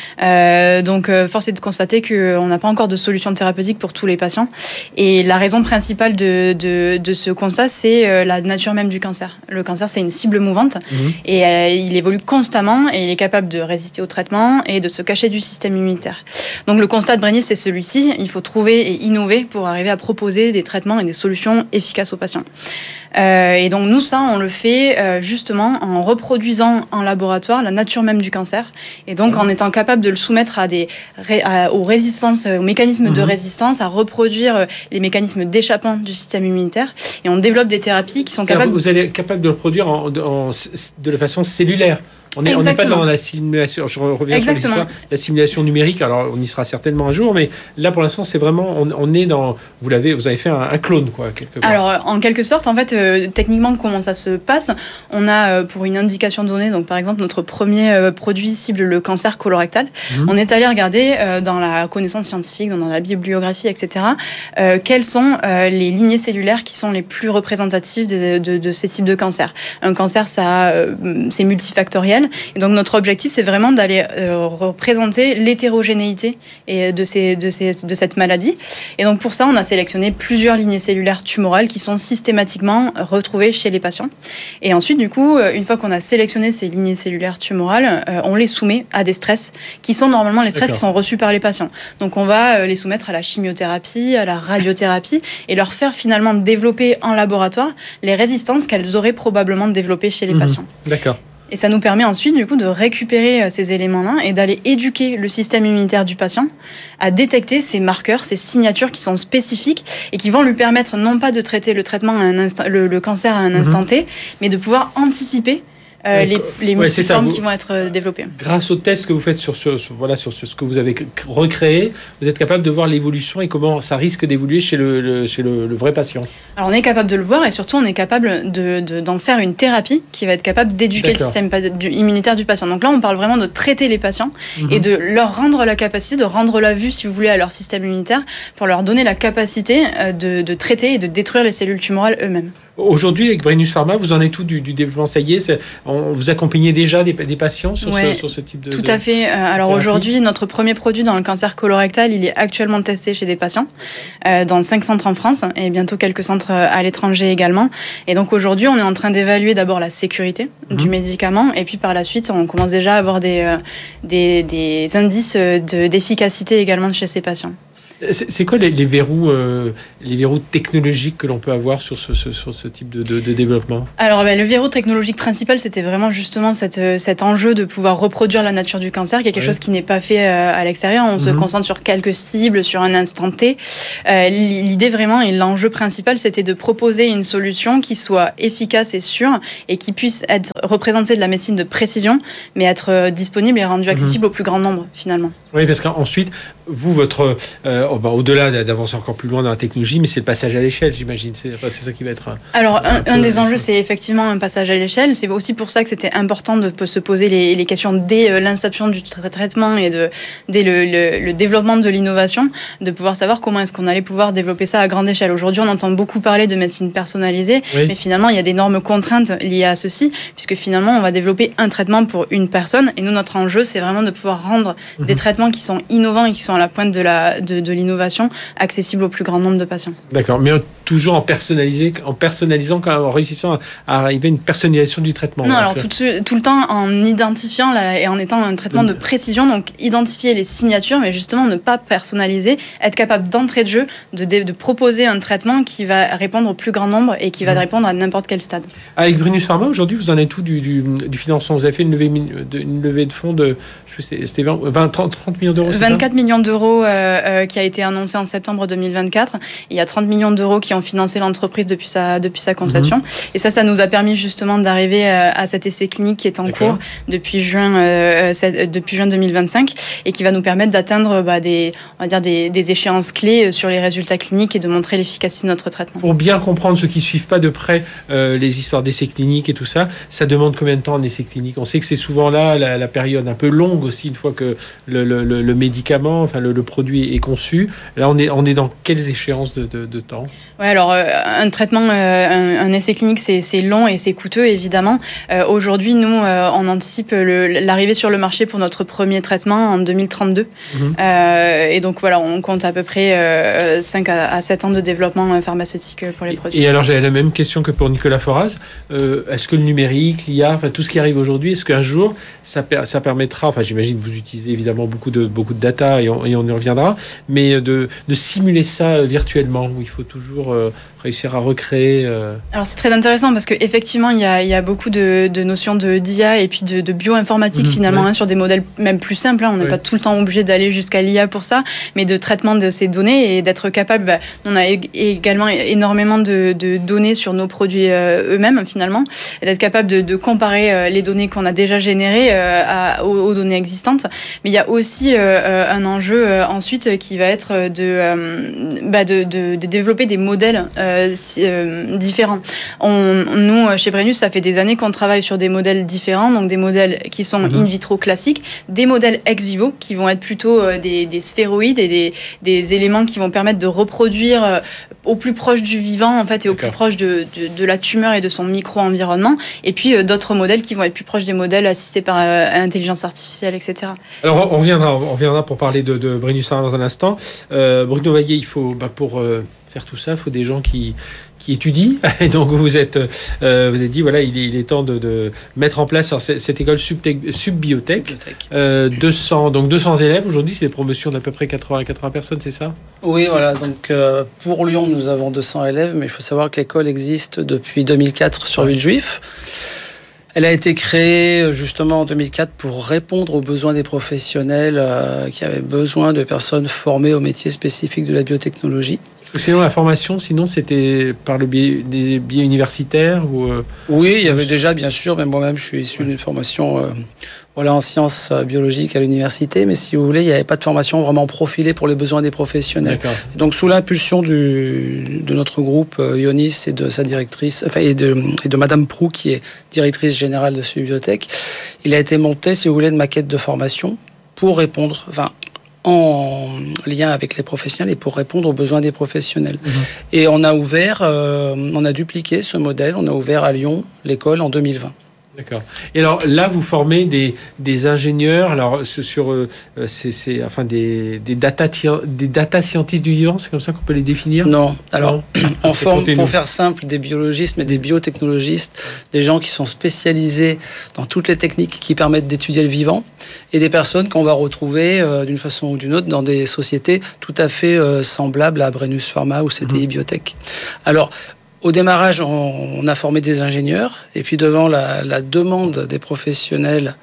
L: Euh, donc, euh, force est de constater qu'on n'a pas encore de solution thérapeutique pour tous les patients. Et la raison principale de, de, de ce constat, c'est euh, la nature même du cancer. Le cancer, c'est une cible mouvante mmh. et euh, il évolue constamment et il est capable de résister au traitement et de se cacher du système immunitaire. Donc, le constat de Brennus, c'est celui-ci. Il faut trouver et innover pour arriver à proposer des traitements et des solutions efficaces aux patients. Euh, et donc nous, ça, on le fait euh, justement en reproduisant en laboratoire la nature même du cancer, et donc en étant capable de le soumettre à des à, aux résistances, aux mécanismes mmh. de résistance, à reproduire les mécanismes d'échappement du système immunitaire, et on développe des thérapies qui sont capables.
J: Vous allez être capable de le produire en, en, de la façon cellulaire. On n'est pas dans la simulation, je reviens Exactement. sur l'histoire, la simulation numérique, alors on y sera certainement un jour, mais là pour l'instant c'est vraiment, on, on est dans, vous l'avez, vous avez fait un, un clone quoi, quelque part.
L: Alors en quelque sorte, en fait, euh, techniquement comment ça se passe, on a euh, pour une indication donnée, donc par exemple notre premier euh, produit cible le cancer colorectal, mmh. on est allé regarder euh, dans la connaissance scientifique, dans, dans la bibliographie, et cetera, euh, quelles sont euh, les lignées cellulaires qui sont les plus représentatives de, de, de ces types de cancers. Un cancer, ça, euh, c'est multifactoriel. Et donc notre objectif, c'est vraiment d'aller euh, représenter l'hétérogénéité et de, ces, de, ces, de cette maladie. Et donc pour ça, on a sélectionné plusieurs lignées cellulaires tumorales qui sont systématiquement retrouvées chez les patients. Et ensuite, du coup, une fois qu'on a sélectionné ces lignées cellulaires tumorales, euh, on les soumet à des stress qui sont normalement les stress D'accord. qui sont reçus par les patients. Donc on va euh, les soumettre à la chimiothérapie, à la radiothérapie, et leur faire finalement développer en laboratoire les résistances qu'elles auraient probablement développées chez les mmh. patients.
J: D'accord.
L: Et ça nous permet ensuite, du coup, de récupérer ces éléments-là et d'aller éduquer le système immunitaire du patient à détecter ces marqueurs, ces signatures qui sont spécifiques et qui vont lui permettre non pas de traiter le traitement à un instant, le, le cancer à un instant mmh. T, mais de pouvoir anticiper Euh, les, les ouais, multiformes qui vont être développées.
J: Grâce aux tests que vous faites sur ce, sur, voilà, sur ce que vous avez recréé, vous êtes capable de voir l'évolution et comment ça risque d'évoluer chez le, le, chez le, le vrai patient.
L: Alors on est capable de le voir et surtout on est capable de, de, d'en faire une thérapie qui va être capable d'éduquer D'accord. le système immunitaire du patient. Donc là on parle vraiment de traiter les patients mmh. et de leur rendre la capacité, de rendre la vue si vous voulez à leur système immunitaire pour leur donner la capacité de, de traiter et de détruire les cellules tumorales eux-mêmes.
J: Aujourd'hui, avec Brennus Pharma, vous en êtes tout du, du développement? Ça y est, c'est, on, vous accompagnez déjà des, des patients sur, ouais, ce, sur ce type de...
L: Tout de, à fait. Euh, alors thérapie. Aujourd'hui, notre premier produit dans le cancer colorectal, il est actuellement testé chez des patients euh, dans cinq centres en France et bientôt quelques centres à l'étranger également. Et donc aujourd'hui, on est en train d'évaluer d'abord la sécurité mmh. du médicament et puis par la suite, on commence déjà à avoir des, euh, des, des indices de, d'efficacité également chez ces patients.
J: C'est, c'est quoi les, les verrous, euh, les verrous technologiques que l'on peut avoir sur ce, ce, sur ce type de, de, de développement?
L: Alors, ben, le verrou technologique principal, c'était vraiment justement cette, cet enjeu de pouvoir reproduire la nature du cancer, qui est quelque ouais. chose qui n'est pas fait euh, à l'extérieur. On mm-hmm. se concentre sur quelques cibles, sur un instant T. Euh, l'idée vraiment et l'enjeu principal, c'était de proposer une solution qui soit efficace et sûre et qui puisse être représentée de la médecine de précision, mais être euh, disponible et rendue accessible mm-hmm. au plus grand nombre, finalement.
J: Oui, parce qu'ensuite, vous, votre, euh, oh, bah, au-delà d'avancer encore plus loin dans la technologie, mais c'est le passage à l'échelle, j'imagine. C'est, c'est ça qui va être. Un,
L: Alors, un,
J: un,
L: un des enjeux, c'est effectivement un passage à l'échelle. C'est aussi pour ça que c'était important de se poser les, les questions dès euh, l'inception du tra- traitement et de, dès le, le, le développement de l'innovation, de pouvoir savoir comment est-ce qu'on allait pouvoir développer ça à grande échelle. Aujourd'hui, on entend beaucoup parler de médecine personnalisée, oui. mais finalement, il y a d'énormes contraintes liées à ceci, puisque finalement, on va développer un traitement pour une personne. Et nous, notre enjeu, c'est vraiment de pouvoir rendre mmh. des traitements qui sont innovants et qui sont à la pointe de, la, de, de l'innovation accessibles au plus grand nombre de patients.
J: D'accord, mais toujours en, personnalisé, en personnalisant, quand même, en réussissant à arriver à une personnalisation du traitement.
L: Non, alors tout, tout le temps en identifiant la, et en étant un traitement mmh. de précision, donc identifier les signatures, mais justement ne pas personnaliser, être capable d'entrée de jeu, de, de, de proposer un traitement qui va répondre au plus grand nombre et qui va mmh. répondre à n'importe quel stade.
J: Avec Brennus Pharma, aujourd'hui, vous en êtes tout du, du, du financement. Vous avez fait une levée, de, une levée de fonds de, je sais, c'était vingt, trente, trente millions d'euros.
L: vingt-quatre millions d'euros euh, euh, qui a été annoncé en septembre deux mille vingt-quatre. Il y a trente millions d'euros qui ont financé l'entreprise depuis sa, depuis sa conception. Mmh. Et ça, ça nous a permis justement d'arriver euh, à cet essai clinique qui est en D'accord. cours depuis juin, euh, cette, depuis juin deux mille vingt-cinq et qui va nous permettre d'atteindre bah, des, on va dire des, des échéances clés sur les résultats cliniques et de montrer l'efficacité de notre traitement.
J: Pour bien comprendre ceux qui ne suivent pas de près euh, les histoires d'essais cliniques et tout ça, ça demande combien de temps en essai clinique? On sait que c'est souvent là la, la période un peu longue aussi, une fois que le, le, le, le médicament, enfin le, le produit est conçu. Là, on est, on est dans quelles échéances de, de, de temps?
L: Ouais, alors euh, un traitement, euh, un, un essai clinique, c'est, c'est long et c'est coûteux, évidemment. Euh, aujourd'hui, nous, euh, on anticipe le, l'arrivée sur le marché pour notre premier traitement en deux mille trente-deux. Mmh. Euh, et donc, voilà, on compte à peu près euh, cinq à sept ans de développement pharmaceutique pour les produits.
J: Et alors, j'avais la même question que pour Nicolas Foraz. Euh, est-ce que le numérique, l'I A, enfin, tout ce qui arrive aujourd'hui, est-ce qu'un jour, ça, per- ça permettra, enfin, j'imagine que vous utilisez évidemment beaucoup de, beaucoup de data et on, et on y reviendra, mais de, de simuler ça virtuellement, où il faut toujours euh, réussir à recréer. Euh...
L: Alors c'est très intéressant parce qu'effectivement, il y a, il y a beaucoup de, de notions de d'I A et puis de, de bioinformatique mmh, finalement, ouais. hein, sur des modèles même plus simples. Hein, on n'est ouais. pas tout le temps obligé d'aller jusqu'à l'I A pour ça, mais de traitement de ces données et d'être capable. Bah, on a également énormément de, de données sur nos produits euh, eux-mêmes finalement, et d'être capable de, de comparer euh, les données qu'on a déjà générées euh, à, aux, aux données existantes. Mais il y a aussi euh, un enjeu euh, ensuite qui va être de, euh, bah, de, de, de développer des modèles euh, euh, différents. On, nous, chez Brennus, ça fait des années qu'on travaille sur des modèles différents, donc des modèles qui sont mmh. in vitro classiques, des modèles ex vivo qui vont être plutôt euh, des, des sphéroïdes et des, des éléments qui vont permettre de reproduire euh, au plus proche du vivant en fait et au D'accord. plus proche de, de, de la tumeur et de son micro-environnement, et puis euh, d'autres modèles qui vont être plus proches des modèles assistés par euh, intelligence artificielle, et cetera.
J: Alors on reviendra, on reviendra pour parler de, de Brennus dans un instant. Euh, Bruno Vaillet, il faut bah, pour euh, faire tout ça, il faut des gens qui qui étudient. Et donc vous êtes, euh, vous êtes dit voilà, il est, il est temps de, de mettre en place alors, cette, cette école Subbiotech, Subbiotech. Euh, deux cents donc deux cents élèves. Aujourd'hui, c'est des promotions d'à peu près quatre-vingts personnes, c'est ça?
M: Oui, voilà. Donc euh, pour Lyon, nous avons deux cents élèves, mais il faut savoir que l'école existe depuis deux mille quatre sur Villejuif. Elle a été créée justement en deux mille quatre pour répondre aux besoins des professionnels euh, qui avaient besoin de personnes formées aux métiers spécifiques de la biotechnologie.
J: Sinon, la formation, sinon, c'était par le biais des biais universitaires ou euh...
M: Oui, il y avait déjà, bien sûr, même moi-même, je suis issu d'une formation euh, voilà, en sciences biologiques à l'université, mais si vous voulez, il n'y avait pas de formation vraiment profilée pour les besoins des professionnels. D'accord. Donc, sous l'impulsion du, de notre groupe euh, Ionis et de sa directrice, enfin, et de, et de Madame Prou, qui est directrice générale de Subbiotech, il a été monté, si vous voulez, une maquette de formation pour répondre, enfin, en lien avec les professionnels et pour répondre aux besoins des professionnels. Mmh. Et on a ouvert, euh, on a dupliqué ce modèle, on a ouvert à Lyon l'école en deux mille vingt.
J: D'accord. Et alors là, vous formez des, des ingénieurs, alors sur euh, c'est, c'est enfin des, des data des data scientists du vivant, c'est comme ça qu'on peut les définir?
M: Non. Alors non. On forme, pour faire simple, des biologistes, mais des biotechnologistes, des gens qui sont spécialisés dans toutes les techniques qui permettent d'étudier le vivant, et des personnes qu'on va retrouver euh, d'une façon ou d'une autre dans des sociétés tout à fait euh, semblables à Brennus Pharma ou C T I mmh. Biotech. Alors au démarrage, on a formé des ingénieurs, et puis devant la, la demande des professionnels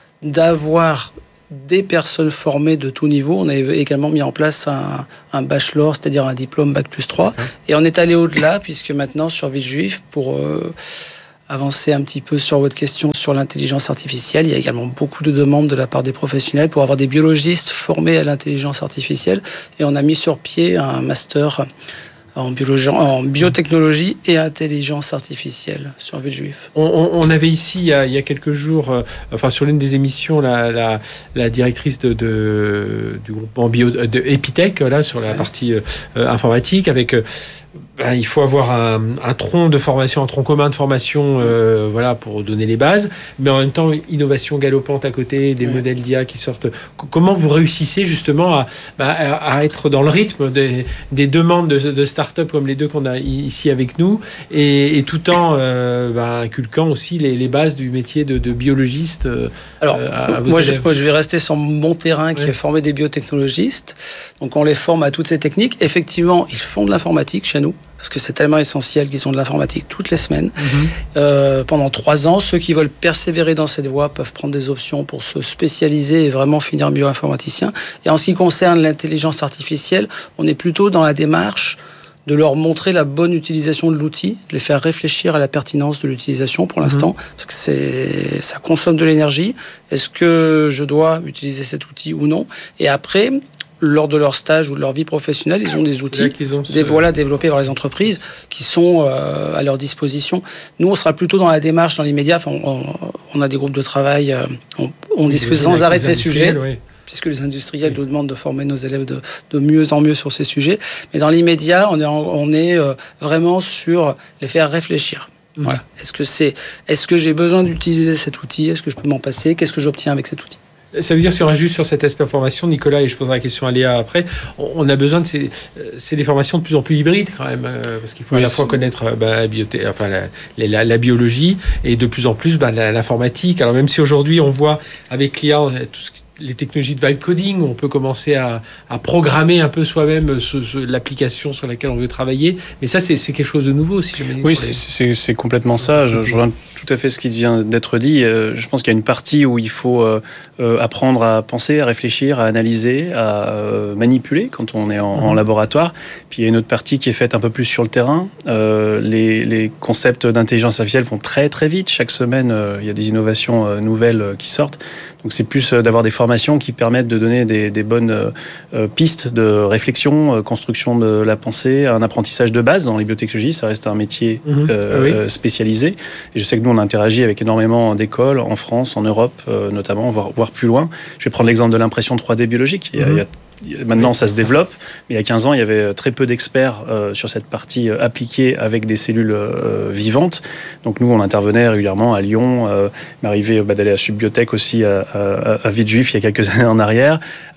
M: d'avoir des personnes formées de tout niveau, on a également mis en place un, un bachelor, c'est-à-dire un diplôme bac plus trois, okay. Et on est allé au-delà, puisque maintenant, sur Villejuif, pour euh, avancer un petit peu sur votre question sur l'intelligence artificielle, il y a également beaucoup de demandes de la part des professionnels pour avoir des biologistes formés à l'intelligence artificielle, et on a mis sur pied un master en, biologie, en biotechnologie et intelligence artificielle sur Villejuif.
J: On, on, on avait ici, il y, a, il y a quelques jours, euh, enfin sur l'une des émissions, la, la, la directrice de, de, du groupement bio, de Epitech, là, sur la ouais. partie euh, informatique, avec... Euh, Ben, il faut avoir un, un tronc de formation, un tronc commun de formation, euh, voilà, pour donner les bases, mais en même temps, innovation galopante à côté, des oui. modèles d'I A qui sortent. Comment vous réussissez justement à, à, à être dans le rythme des, des demandes de, de start-up comme les deux qu'on a ici avec nous, et, et tout en euh, ben, inculquant aussi les, les bases du métier de, de biologiste. Euh,
M: Alors, à, à moi, je, je vais rester sur mon terrain qui ouais. est formé des biotechnologistes. Donc, on les forme à toutes ces techniques. Effectivement, ils font de l'informatique chez nous, parce que c'est tellement essentiel qu'ils ont de l'informatique toutes les semaines. Mmh. Euh, pendant trois ans, ceux qui veulent persévérer dans cette voie peuvent prendre des options pour se spécialiser et vraiment finir bioinformaticien. Et en ce qui concerne l'intelligence artificielle, on est plutôt dans la démarche de leur montrer la bonne utilisation de l'outil, de les faire réfléchir à la pertinence de l'utilisation pour l'instant, mmh. parce que c'est, ça consomme de l'énergie. Est-ce que je dois utiliser cet outil ou non? Et après, lors de leur stage ou de leur vie professionnelle, ils ont des outils ont ce... des, voilà, développés par les entreprises qui sont euh, à leur disposition. Nous, on sera plutôt dans la démarche dans l'immédiat. Enfin, on, on a des groupes de travail, euh, on, on discute sans arrêt de ces sujets. Oui. Puisque les industriels oui. nous demandent de former nos élèves de, de mieux en mieux sur ces sujets. Mais dans l'immédiat, on est, on est euh, vraiment sur les faire réfléchir. Mmh. Voilà. Est-ce que c'est, est-ce que j'ai besoin d'utiliser cet outil? Est-ce que je peux m'en passer? Qu'est-ce que j'obtiens avec cet outil?
J: Ça veut dire, si on reste juste sur cet aspect formation, Nicolas, et je poserai la question à Léa après, on a besoin de ces, c'est des formations de plus en plus hybrides quand même, parce qu'il faut oui, à la fois connaître bah, la, bioté- enfin, la, la, la biologie et de plus en plus bah, la, l'informatique. Alors même si aujourd'hui on voit avec l'I A tout ce qui les technologies de vibe coding, où on peut commencer à, à programmer un peu soi-même ce, ce, l'application sur laquelle on veut travailler. Mais ça, c'est, c'est quelque chose de nouveau aussi.
K: Oui, c'est, c'est, c'est complètement ça. Je, je reviens tout à fait ce qui vient d'être dit. Euh, je pense qu'il y a une partie où il faut euh, euh, apprendre à penser, à réfléchir, à analyser, à euh, manipuler quand on est en, en laboratoire. Puis il y a une autre partie qui est faite un peu plus sur le terrain. Euh, les, les concepts d'intelligence artificielle vont très très vite. Chaque semaine, euh, il y a des innovations euh, nouvelles euh, qui sortent. Donc c'est plus euh, d'avoir des formations qui permettent de donner des, des bonnes euh, pistes de réflexion, euh, construction de la pensée, un apprentissage de base dans les biotechnologies. Ça reste un métier mmh, euh, oui. spécialisé. Et je sais que nous, on interagit avec énormément d'écoles en France, en Europe euh, notamment, voire, voire plus loin. Je vais prendre l'exemple de l'impression trois D biologique. Il y a, mmh. il y a Maintenant, ça se développe, mais il y a quinze ans, il y avait très peu d'experts euh, sur cette partie euh, appliquée avec des cellules euh, vivantes. Donc nous, on intervenait régulièrement à Lyon. Euh, il m'arrivait bah, d'aller à Subbiotech aussi à, à, à Villejuif il y a quelques années en arrière,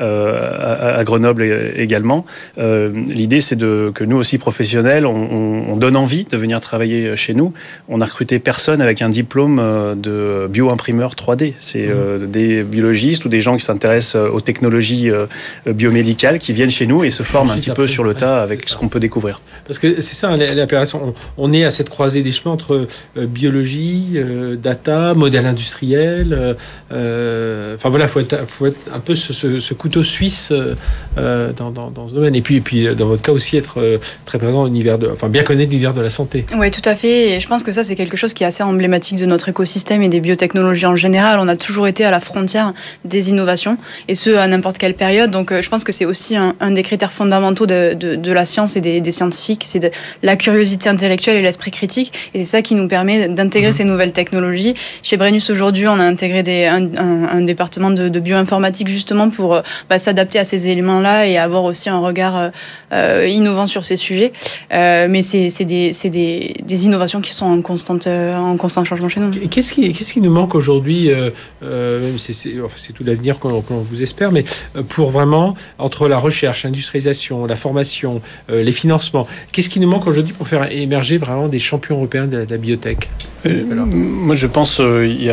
K: euh, à, à Grenoble également. Euh, l'idée, c'est de, que nous aussi, professionnels, on, on, on donne envie de venir travailler chez nous. On a recruté personne avec un diplôme de bio-imprimeur trois D. C'est euh, des biologistes ou des gens qui s'intéressent aux technologies euh, biomédicales médicales qui viennent chez nous et se forment un petit peu sur le tas avec ce qu'on peut découvrir.
J: Parce que c'est ça, l'opération. On est à cette croisée des chemins entre euh, biologie, euh, data, modèle industriel. Euh, enfin voilà, il faut être, faut être un peu ce, ce, ce couteau suisse euh, dans, dans, dans ce domaine. Et puis, et puis, dans votre cas aussi, être euh, très présent dans l'univers de, enfin bien connaître l'univers de la santé.
L: Oui, tout à fait. Et je pense que ça, c'est quelque chose qui est assez emblématique de notre écosystème et des biotechnologies en général. On a toujours été à la frontière des innovations, et ce, à n'importe quelle période. Donc, je pense que c'est aussi un, un des critères fondamentaux de, de, de la science et des, des scientifiques, c'est de la curiosité intellectuelle et l'esprit critique. Et c'est ça qui nous permet d'intégrer mmh. ces nouvelles technologies. Chez Brennus, aujourd'hui, on a intégré des, un, un, un département de, de bioinformatique justement pour bah, s'adapter à ces éléments-là et avoir aussi un regard euh, innovant sur ces sujets. Euh, mais c'est, c'est, des, c'est des, des innovations qui sont en, constante, euh, en constant changement chez nous.
J: Qu'est-ce qui, qu'est-ce qui nous manque aujourd'hui euh, euh, même c'est, c'est, enfin, c'est tout l'avenir qu'on, qu'on vous espère, mais pour vraiment, entre la recherche, l'industrialisation, la formation, euh, les financements, qu'est-ce qui nous manque aujourd'hui pour faire émerger vraiment des champions européens de la, de la biotech?
K: euh, Moi, je pense qu'il euh, y, y, y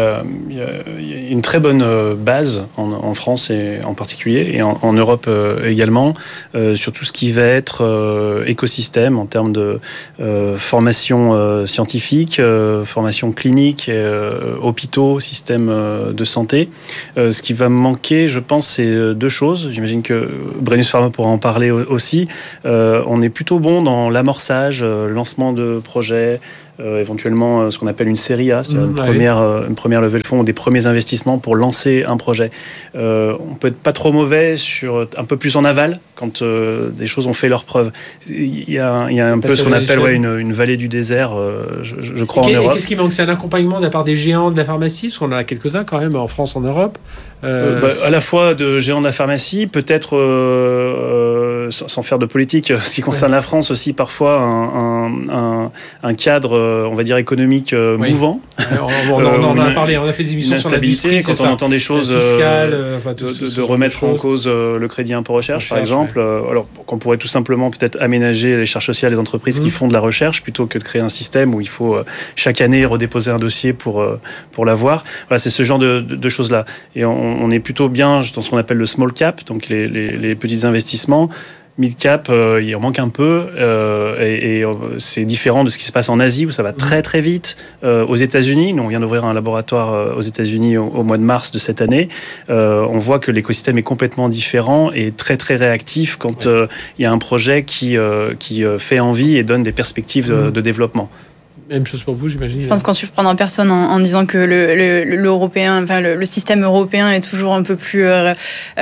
K: a une très bonne base en, en France et en particulier, et en, en Europe euh, également, euh, sur tout ce qui va être euh, écosystème en termes de euh, formation euh, scientifique, euh, formation clinique, euh, hôpitaux, système euh, de santé. Euh, ce qui va manquer, je pense, c'est deux choses. J'imagine que Brennus Pharma pourra en parler aussi. Euh, on est plutôt bon dans l'amorçage, euh, lancement de projets, Euh, éventuellement euh, ce qu'on appelle une série A, c'est-à-dire une, mmh, première, euh, une première levée de fonds ou des premiers investissements pour lancer un projet. Euh, on peut être pas trop mauvais sur un peu plus en aval quand euh, des choses ont fait leurs preuves. Il y a, il y a un peu ce qu'on appelle ouais, une, une vallée du désert, euh, je, je crois,
J: et
K: en Europe.
J: Et qu'est-ce qui manque? C'est un accompagnement de la part des géants de la pharmacie, parce qu'on en a quelques-uns quand même en France, en Europe.
K: Euh... Euh, bah, à la fois de géants de la pharmacie, peut-être euh, euh, sans, sans faire de politique, ce qui concerne ouais. la France aussi, parfois un, un, un, un cadre, on va dire, économique euh, oui. mouvant.
J: Alors, on, on, on, on en a parlé, on a fait des émissions sur l'industrie,
K: quand on
J: ça.
K: entend des choses
J: fiscales,
K: euh,
J: enfin,
K: de, de, de remettre en cause euh, le crédit impôt recherche, recherche par exemple. Ouais. Euh, alors qu'on pourrait tout simplement peut-être aménager les charges sociales des entreprises mmh. qui font de la recherche plutôt que de créer un système où il faut euh, chaque année redéposer un dossier pour, euh, pour l'avoir. Voilà, c'est ce genre de, de, de choses-là. Et on, on est plutôt bien dans ce qu'on appelle le small cap, donc les, les, les petits investissements. Mid-cap, euh, il en manque un peu euh, et, et euh, c'est différent de ce qui se passe en Asie où ça va très très vite. Euh, aux États-Unis, nous on vient d'ouvrir un laboratoire euh, aux États-Unis au, au mois de mars de cette année. Euh, on voit que l'écosystème est complètement différent et très très réactif quand il ouais. euh, y a un projet qui, euh, qui euh, fait envie et donne des perspectives de, de développement.
J: Même chose pour vous, j'imagine.
L: Je pense qu'on ne surprendra personne en, en disant que le, le, l'européen, enfin le, le système européen est toujours un peu plus euh,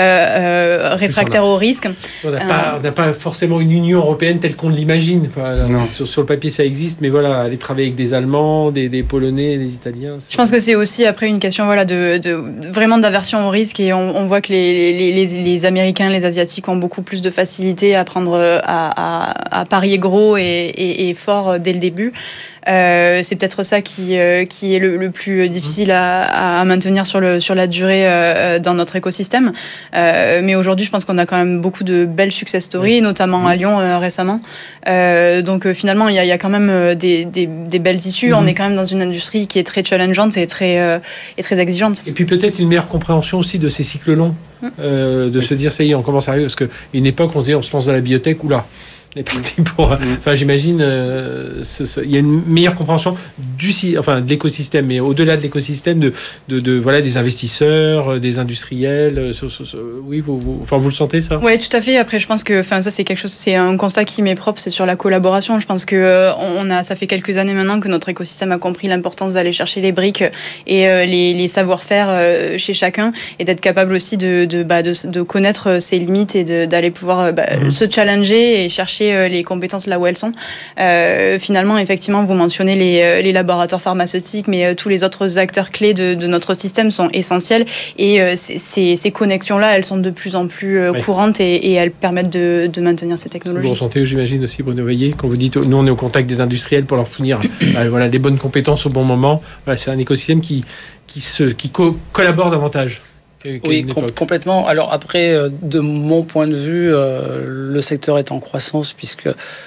L: euh, réfractaire au risque.
J: On n'a, euh, pas, on n'a pas forcément une Union européenne telle qu'on l'imagine. Sur, sur le papier, ça existe, mais voilà, aller travailler avec des Allemands, des, des Polonais, des Italiens. C'est...
L: Je pense que c'est aussi après une question voilà, de, de, vraiment d'aversion au risque, et on, on voit que les, les, les, les Américains, les Asiatiques ont beaucoup plus de facilité à prendre, à, à, à parier gros et, et, et fort dès le début. Euh, c'est peut-être ça qui, euh, qui est le, le plus difficile à, à maintenir sur, le, sur la durée euh, dans notre écosystème. Euh, mais aujourd'hui, je pense qu'on a quand même beaucoup de belles success stories, oui. notamment à Lyon euh, récemment. Euh, donc euh, finalement, il y, y a quand même des, des, des belles issues. Mm-hmm. On est quand même dans une industrie qui est très challengeante et très, euh, et très exigeante.
J: Et puis peut-être une meilleure compréhension aussi de ces cycles longs, mm. euh, de oui. se dire, ça y est, on commence à arriver. Parce qu'à une époque, on se disait, on se lance dans la biotech, oula. On est parti pour. Mmh. Enfin, j'imagine, euh, ce, ce, il y a une meilleure compréhension du, enfin, de l'écosystème, mais au-delà de l'écosystème, de, de, de voilà, des investisseurs, des industriels. Ce, ce, ce, oui, vous, vous, enfin, vous le sentez ça?
L: Oui, tout à fait. Après, je pense que, enfin, ça, c'est quelque chose, c'est un constat qui m'est propre, c'est sur la collaboration. Je pense que euh, on a, ça fait quelques années maintenant que notre écosystème a compris l'importance d'aller chercher les briques et euh, les, les savoir-faire euh, chez chacun, et d'être capable aussi de, de, bah, de, de connaître ses limites et de, d'aller pouvoir bah, mmh. se challenger et chercher les compétences là où elles sont. Euh, finalement, effectivement, vous mentionnez les, les laboratoires pharmaceutiques, mais euh, tous les autres acteurs clés de, de notre système sont essentiels, et euh, ces, ces connexions-là, elles sont de plus en plus euh, oui. courantes, et, et elles permettent de, de maintenir ces technologies.
J: Vous ressentez, j'imagine aussi, Bruno Veillé, quand vous dites, nous on est au contact des industriels pour leur fournir euh, voilà, les bonnes compétences au bon moment. Voilà, c'est un écosystème qui, qui, se, qui co- collabore davantage.
M: Oui, com- complètement. Alors après, euh, de mon point de vue, euh, le secteur est en croissance puisque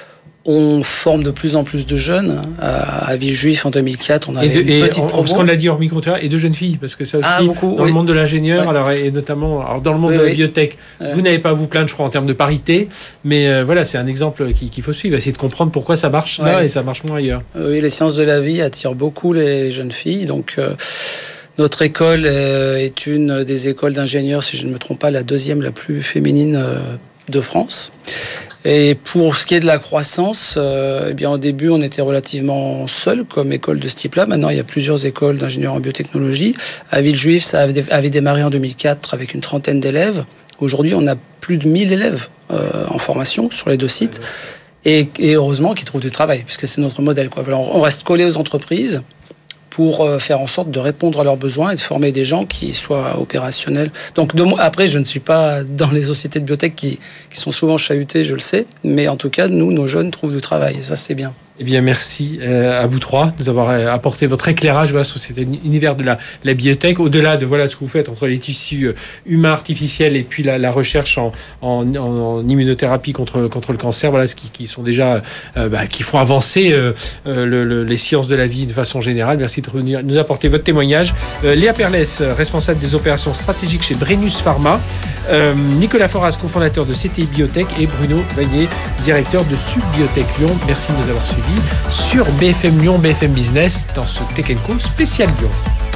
M: on forme de plus en plus de jeunes. À, à Villejuif, en deux mille quatre, on avait
J: et de,
M: une petite
J: on,
M: promo.
J: Ce qu'on l'a dit hors micro, et de jeunes filles, parce que ça aussi,
M: ah, beaucoup,
J: dans
M: oui.
J: le monde de l'ingénieur,
M: ouais.
J: alors, et notamment alors dans le monde
M: oui,
J: de la
M: oui.
J: biotech, ouais. vous n'avez pas à vous plaindre, je crois, en termes de parité, mais euh, voilà, c'est un exemple qui, qu'il faut suivre, essayer de comprendre pourquoi ça marche ouais. là et ça marche moins ailleurs.
M: Oui, les sciences de la vie attirent beaucoup les jeunes filles, donc... Euh, Notre école est une des écoles d'ingénieurs, si je ne me trompe pas, la deuxième la plus féminine de France. Et pour ce qui est de la croissance, euh, eh bien, au début, on était relativement seul comme école de ce type-là. Maintenant, il y a plusieurs écoles d'ingénieurs en biotechnologie. À Villejuif, ça avait, avait démarré en deux mille quatre avec une trentaine d'élèves. Aujourd'hui, on a plus de mille élèves euh, en formation sur les deux sites. Et, et heureusement qu'ils trouvent du travail, puisque c'est notre modèle, quoi. Voilà, on reste collé aux entreprises pour faire en sorte de répondre à leurs besoins et de former des gens qui soient opérationnels. Donc de, après, je ne suis pas dans les sociétés de biotech qui, qui sont souvent chahutées, je le sais, mais en tout cas, nous, nos jeunes trouvent du travail, et ça, c'est bien.
J: Eh bien, merci euh, à vous trois de nous avoir apporté votre éclairage voilà, sur cet univers de la, la biotech, au-delà de voilà, ce que vous faites entre les tissus humains artificiels et puis la, la recherche en, en, en immunothérapie contre, contre le cancer, voilà, ce qui, qui sont déjà, euh, bah, qui font avancer euh, le, le, les sciences de la vie de façon générale. Merci de venir nous apporter votre témoignage. Euh, Léa Perlès, responsable des opérations stratégiques chez Brennus Pharma, euh, Nicolas Foras, cofondateur de C T I Biotech, et Bruno Vanier, directeur de Subbiotech Lyon. Merci de nous avoir suivis sur B F M Lyon, B F M Business, dans ce Tech and Co spécial Lyon.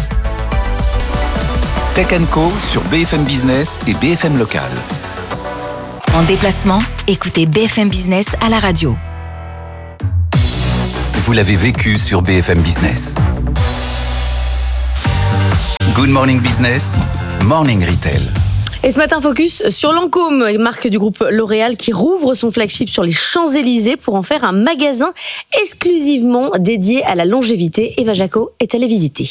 C: Tech and Co sur B F M Business et B F M Local.
N: En déplacement, écoutez B F M Business à la radio.
C: Vous l'avez vécu sur B F M Business. Good Morning Business, Morning Retail.
O: Et ce matin, focus sur Lancôme, marque du groupe L'Oréal qui rouvre son flagship sur les Champs-Élysées pour en faire un magasin exclusivement dédié à la longévité. Eva Jaco est allée visiter.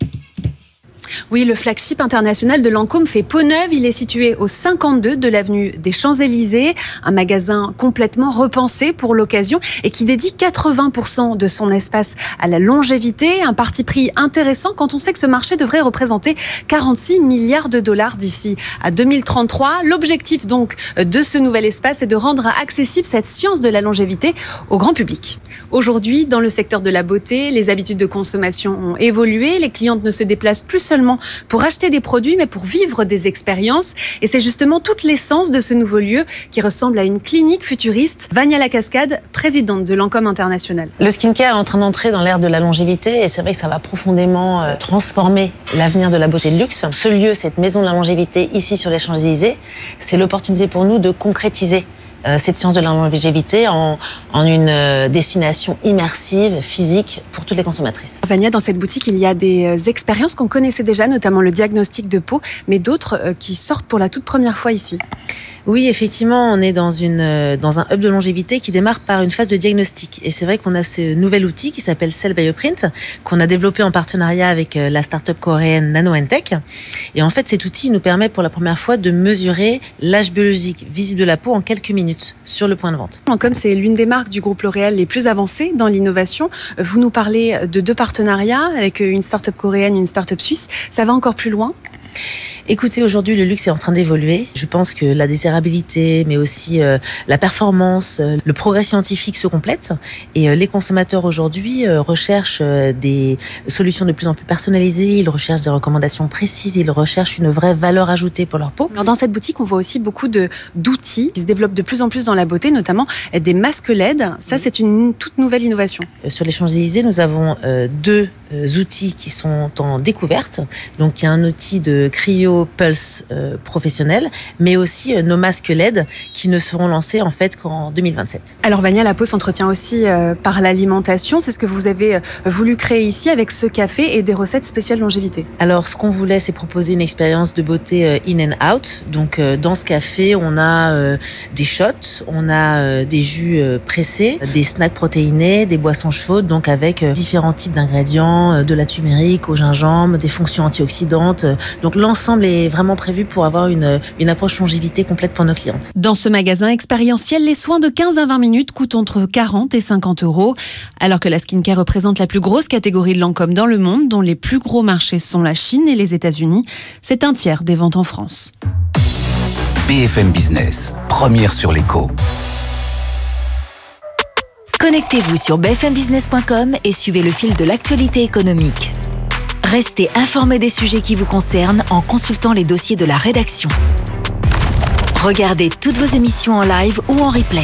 P: Oui, le flagship international de Lancôme fait peau neuve. Il est situé au cinquante-deux de l'avenue des Champs-Élysées. Un magasin complètement repensé pour l'occasion et qui dédie quatre-vingts pour cent de son espace à la longévité. Un parti pris intéressant quand on sait que ce marché devrait représenter quarante-six milliards de dollars d'ici à deux mille trente-trois. L'objectif donc de ce nouvel espace est de rendre accessible cette science de la longévité au grand public. Aujourd'hui, dans le secteur de la beauté, les habitudes de consommation ont évolué. Les clientes ne se déplacent plus seulement pour acheter des produits, mais pour vivre des expériences. Et c'est justement toute l'essence de ce nouveau lieu qui ressemble à une clinique futuriste. Vania Lacascade, présidente de Lancôme International.
Q: Le skincare est en train d'entrer dans l'ère de la longévité et c'est vrai que ça va profondément euh, transformer l'avenir de la beauté de luxe. Ce lieu, cette maison de la longévité ici sur les Champs-Élysées, c'est l'opportunité pour nous de concrétiser Euh, cette science de la longévité en, en une euh, destination immersive, physique pour toutes les consommatrices.
P: Vania, dans cette boutique, il y a des euh, expériences qu'on connaissait déjà, notamment le diagnostic de peau, mais d'autres euh, qui sortent pour la toute première fois ici.
Q: Oui, effectivement, on est dans, une, euh, dans un hub de longévité qui démarre par une phase de diagnostic. Et c'est vrai qu'on a ce nouvel outil qui s'appelle Cell Bioprint, qu'on a développé en partenariat avec euh, la start-up coréenne NanoEntech. Et en fait, cet outil nous permet pour la première fois de mesurer l'âge biologique visible de la peau en quelques minutes sur le point de vente.
P: Comme c'est l'une des marques du groupe L'Oréal les plus avancées dans l'innovation, vous nous parlez de deux partenariats avec une start-up coréenne et une start-up suisse. Ça va encore plus loin ?
Q: Écoutez, aujourd'hui, le luxe est en train d'évoluer. Je pense que la désirabilité, mais aussi euh, la performance, euh, le progrès scientifique se complètent. Et euh, les consommateurs aujourd'hui euh, recherchent euh, des solutions de plus en plus personnalisées. Ils recherchent des recommandations précises. Ils recherchent une vraie valeur ajoutée pour leur peau.
P: Alors dans cette boutique, on voit aussi beaucoup de, d'outils qui se développent de plus en plus dans la beauté, notamment des masques L E D. Ça, c'est une toute nouvelle innovation.
Q: Euh, sur les Champs-Élysées, nous avons euh, deux euh, outils qui sont en découverte. Donc, il y a un outil de cryo Pulse euh, professionnel, mais aussi euh, nos masques L E D qui ne seront lancés en fait qu'en deux mille vingt-sept.
P: Alors Vania, la peau s'entretient aussi euh, par l'alimentation. C'est ce que vous avez euh, voulu créer ici avec ce café et des recettes spéciales longévité.
Q: Alors ce qu'on voulait, c'est proposer une expérience de beauté euh, in and out. Donc euh, dans ce café, on a euh, des shots, on a euh, des jus euh, pressés, des snacks protéinés, des boissons chaudes, donc avec euh, différents types d'ingrédients, euh, de la turmérique au gingembre, des fonctions antioxydantes. Donc l'ensemble est vraiment prévu pour avoir une, une approche longévité complète pour nos clientes.
P: Dans ce magasin expérientiel, les soins de quinze à vingt minutes coûtent entre quarante et cinquante euros, alors que la skincare représente la plus grosse catégorie de Lancôme dans le monde, dont les plus gros marchés sont la Chine et les États-Unis. C'est un tiers des ventes en France.
C: B F M Business, première sur l'écho.
N: Connectez-vous sur b f m business point com et suivez le fil de l'actualité économique. Restez informés des sujets qui vous concernent en consultant les dossiers de la rédaction. Regardez toutes vos émissions en live ou en replay.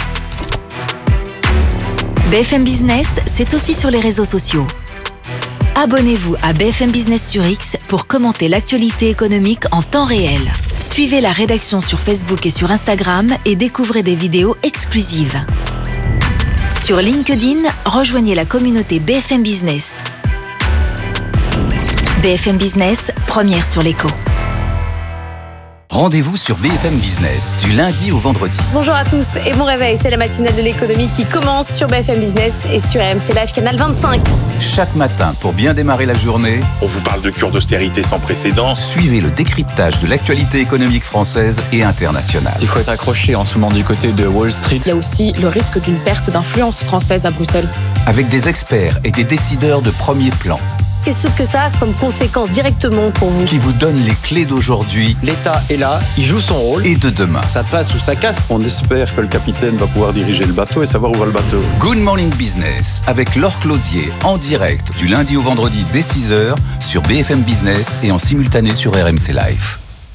N: B F M Business, c'est aussi sur les réseaux sociaux. Abonnez-vous à B F M Business sur X pour commenter l'actualité économique en temps réel. Suivez la rédaction sur Facebook et sur Instagram et découvrez des vidéos exclusives. Sur LinkedIn, rejoignez la communauté B F M Business. B F M Business, première sur l'écho.
C: Rendez-vous sur B F M Business du lundi au vendredi.
O: Bonjour à tous et bon réveil, c'est la matinale de l'économie qui commence sur B F M Business et sur R M C Live Canal vingt-cinq.
C: Chaque matin, pour bien démarrer la journée,
R: on vous parle de cure d'austérité sans précédent.
C: Suivez le décryptage de l'actualité économique française et internationale.
S: Il faut être accroché en ce moment du côté de Wall Street.
T: Il y a aussi le risque d'une perte d'influence française à Bruxelles.
C: Avec des experts et des décideurs de premier plan.
O: Qu'est-ce que ça a comme conséquence directement pour vous?
C: Qui vous donne les clés d'aujourd'hui.
S: L'État est là, il joue son rôle.
C: Et de demain.
U: Ça passe ou ça casse. On espère que le capitaine va pouvoir diriger le bateau et savoir où va le bateau.
C: Good Morning Business avec Laure Closier en direct du lundi au vendredi dès six heures sur B F M Business et en simultané sur R M C Live.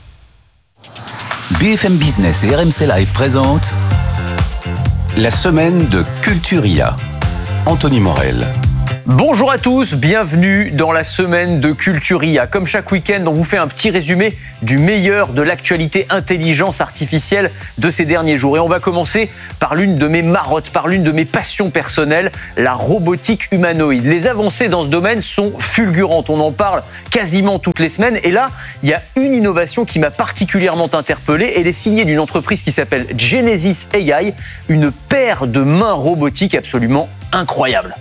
C: B F M Business et R M C Live présentent la semaine de Culturia. Anthony Morel.
V: Bonjour à tous, bienvenue dans la semaine de Culturia. Comme chaque week-end, on vous fait un petit résumé du meilleur de l'actualité intelligence artificielle de ces derniers jours. Et on va commencer par l'une de mes marottes, par l'une de mes passions personnelles, la robotique humanoïde. Les avancées dans ce domaine sont fulgurantes, on en parle quasiment toutes les semaines. Et là, il y a une innovation qui m'a particulièrement interpellé. Elle est signée d'une entreprise qui s'appelle Genesis A I, une paire de mains robotiques absolument incroyable.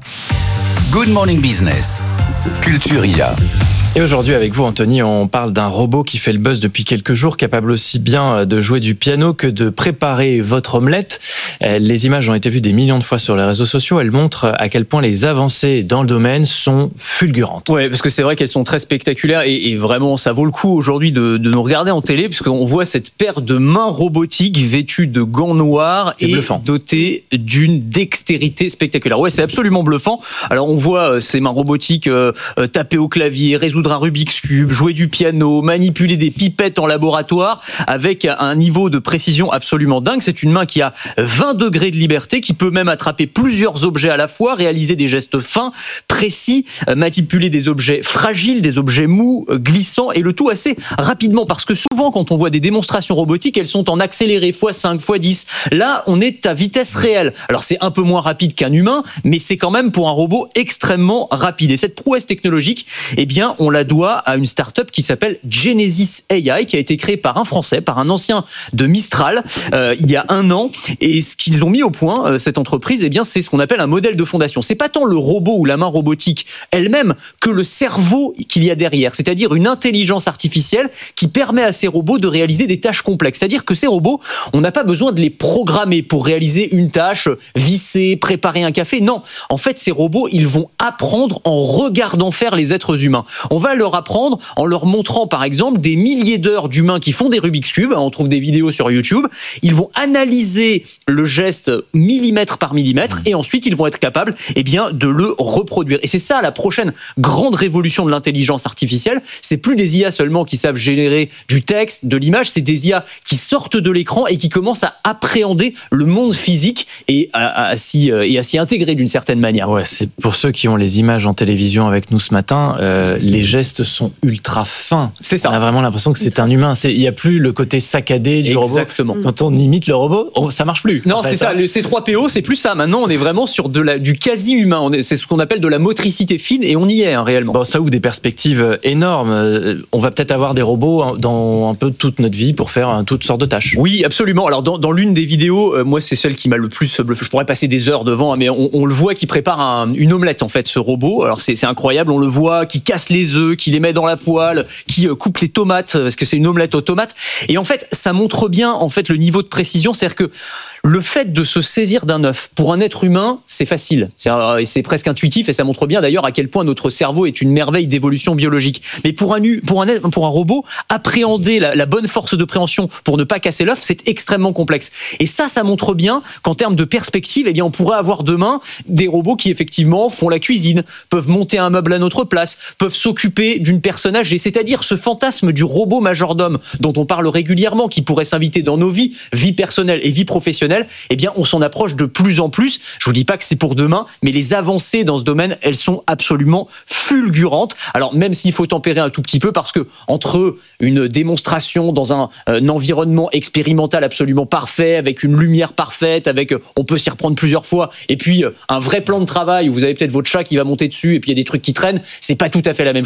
C: Good Morning Business, Culturia.
W: Et aujourd'hui avec vous Anthony, on parle d'un robot qui fait le buzz depuis quelques jours, capable aussi bien de jouer du piano que de préparer votre omelette. Les images ont été vues des millions de fois sur les réseaux sociaux, elles montrent à quel point les avancées dans le domaine sont fulgurantes.
X: Ouais, parce que c'est vrai qu'elles sont très spectaculaires et, et vraiment ça vaut le coup aujourd'hui de, de nous regarder en télé, puisqu'on voit cette paire de mains robotiques vêtues de gants noirs c'est et bluffant. Dotées d'une dextérité spectaculaire. Ouais, c'est absolument bluffant. Alors on voit ces mains robotiques euh, taper au clavier, résoudre un Rubik's Cube, jouer du piano, manipuler des pipettes en laboratoire avec un niveau de précision absolument dingue. C'est une main qui a vingt degrés de liberté, qui peut même attraper plusieurs objets à la fois, réaliser des gestes fins, précis, manipuler des objets fragiles, des objets mous, glissants, et le tout assez rapidement, parce que souvent quand on voit des démonstrations robotiques, elles sont en accéléré fois cinq, fois dix. Là, on est à vitesse réelle. Alors c'est un peu moins rapide qu'un humain, mais c'est quand même pour un robot extrêmement rapide. Et cette prouesse technologique, eh bien, on la doit à une start-up qui s'appelle Genesis A I, qui a été créée par un Français, par un ancien de Mistral, euh, il y a un an. Et ce qu'ils ont mis au point, euh, cette entreprise, eh bien, c'est ce qu'on appelle un modèle de fondation. C'est pas tant le robot ou la main robotique elle-même que le cerveau qu'il y a derrière. C'est-à-dire une intelligence artificielle qui permet à ces robots de réaliser des tâches complexes. C'est-à-dire que ces robots, on n'a pas besoin de les programmer pour réaliser une tâche, visser, préparer un café. Non. En fait, ces robots, ils vont apprendre en regardant faire les êtres humains. On va leur apprendre en leur montrant par exemple des milliers d'heures d'humains qui font des Rubik's Cube, on trouve des vidéos sur YouTube, ils vont analyser le geste millimètre par millimètre et ensuite ils vont être capables eh bien, de le reproduire. Et c'est ça la prochaine grande révolution de l'intelligence artificielle, c'est plus des I A seulement qui savent générer du texte, de l'image, c'est des I A qui sortent de l'écran et qui commencent à appréhender le monde physique et à, à, à, s'y, et à s'y intégrer d'une certaine manière.
W: Ouais, c'est pour ceux qui ont les images en télévision avec nous ce matin, euh, les gestes sont ultra fins.
X: C'est ça.
W: On a vraiment l'impression que c'est un humain. Il n'y a plus le côté saccadé du
X: Exactement.
W: robot. Quand on imite le robot, on, ça marche plus.
X: Non,
W: en fait,
X: c'est ça. Le C trois P O, c'est plus ça. Maintenant, on est vraiment sur de la, du quasi-humain. On est, c'est ce qu'on appelle de la motricité fine et on y est hein, réellement.
W: Bon, ça ouvre des perspectives énormes. On va peut-être avoir des robots dans un peu toute notre vie pour faire toutes sortes de tâches.
X: Oui, absolument. Alors, dans, dans l'une des vidéos, euh, moi, c'est celle qui m'a le plus bluffé. Je pourrais passer des heures devant, mais on, on le voit qui prépare un, une omelette, en fait, ce robot. Alors, c'est, c'est incroyable. On le voit qui casse les œufs, qui les met dans la poêle, qui coupe les tomates, parce que c'est une omelette aux tomates. Et en fait, ça montre bien en fait le niveau de précision. C'est-à-dire que le fait de se saisir d'un œuf, pour un être humain, c'est facile. C'est, c'est presque intuitif et ça montre bien d'ailleurs à quel point notre cerveau est une merveille d'évolution biologique. Mais pour un, pour un, pour un robot, appréhender la, la bonne force de préhension pour ne pas casser l'œuf, c'est extrêmement complexe. Et ça, ça montre bien qu'en termes de perspective, eh bien, on pourrait avoir demain des robots qui effectivement font la cuisine, peuvent monter un meuble à notre place, peuvent s'occuper d'une personne âgée. C'est-à-dire ce fantasme du robot majordome dont on parle régulièrement, qui pourrait s'inviter dans nos vies, vie personnelle et vie professionnelle, eh bien, on s'en approche de plus en plus. Je vous dis pas que c'est pour demain, mais les avancées dans ce domaine, elles sont absolument fulgurantes. Alors, même s'il faut tempérer un tout petit peu, parce que entre une démonstration dans un, un environnement expérimental absolument parfait, avec une lumière parfaite, avec, on peut s'y reprendre plusieurs fois, et puis un vrai plan de travail où vous avez peut-être votre chat qui va monter dessus, et puis il y a des trucs qui traînent, c'est pas tout à fait la même chose.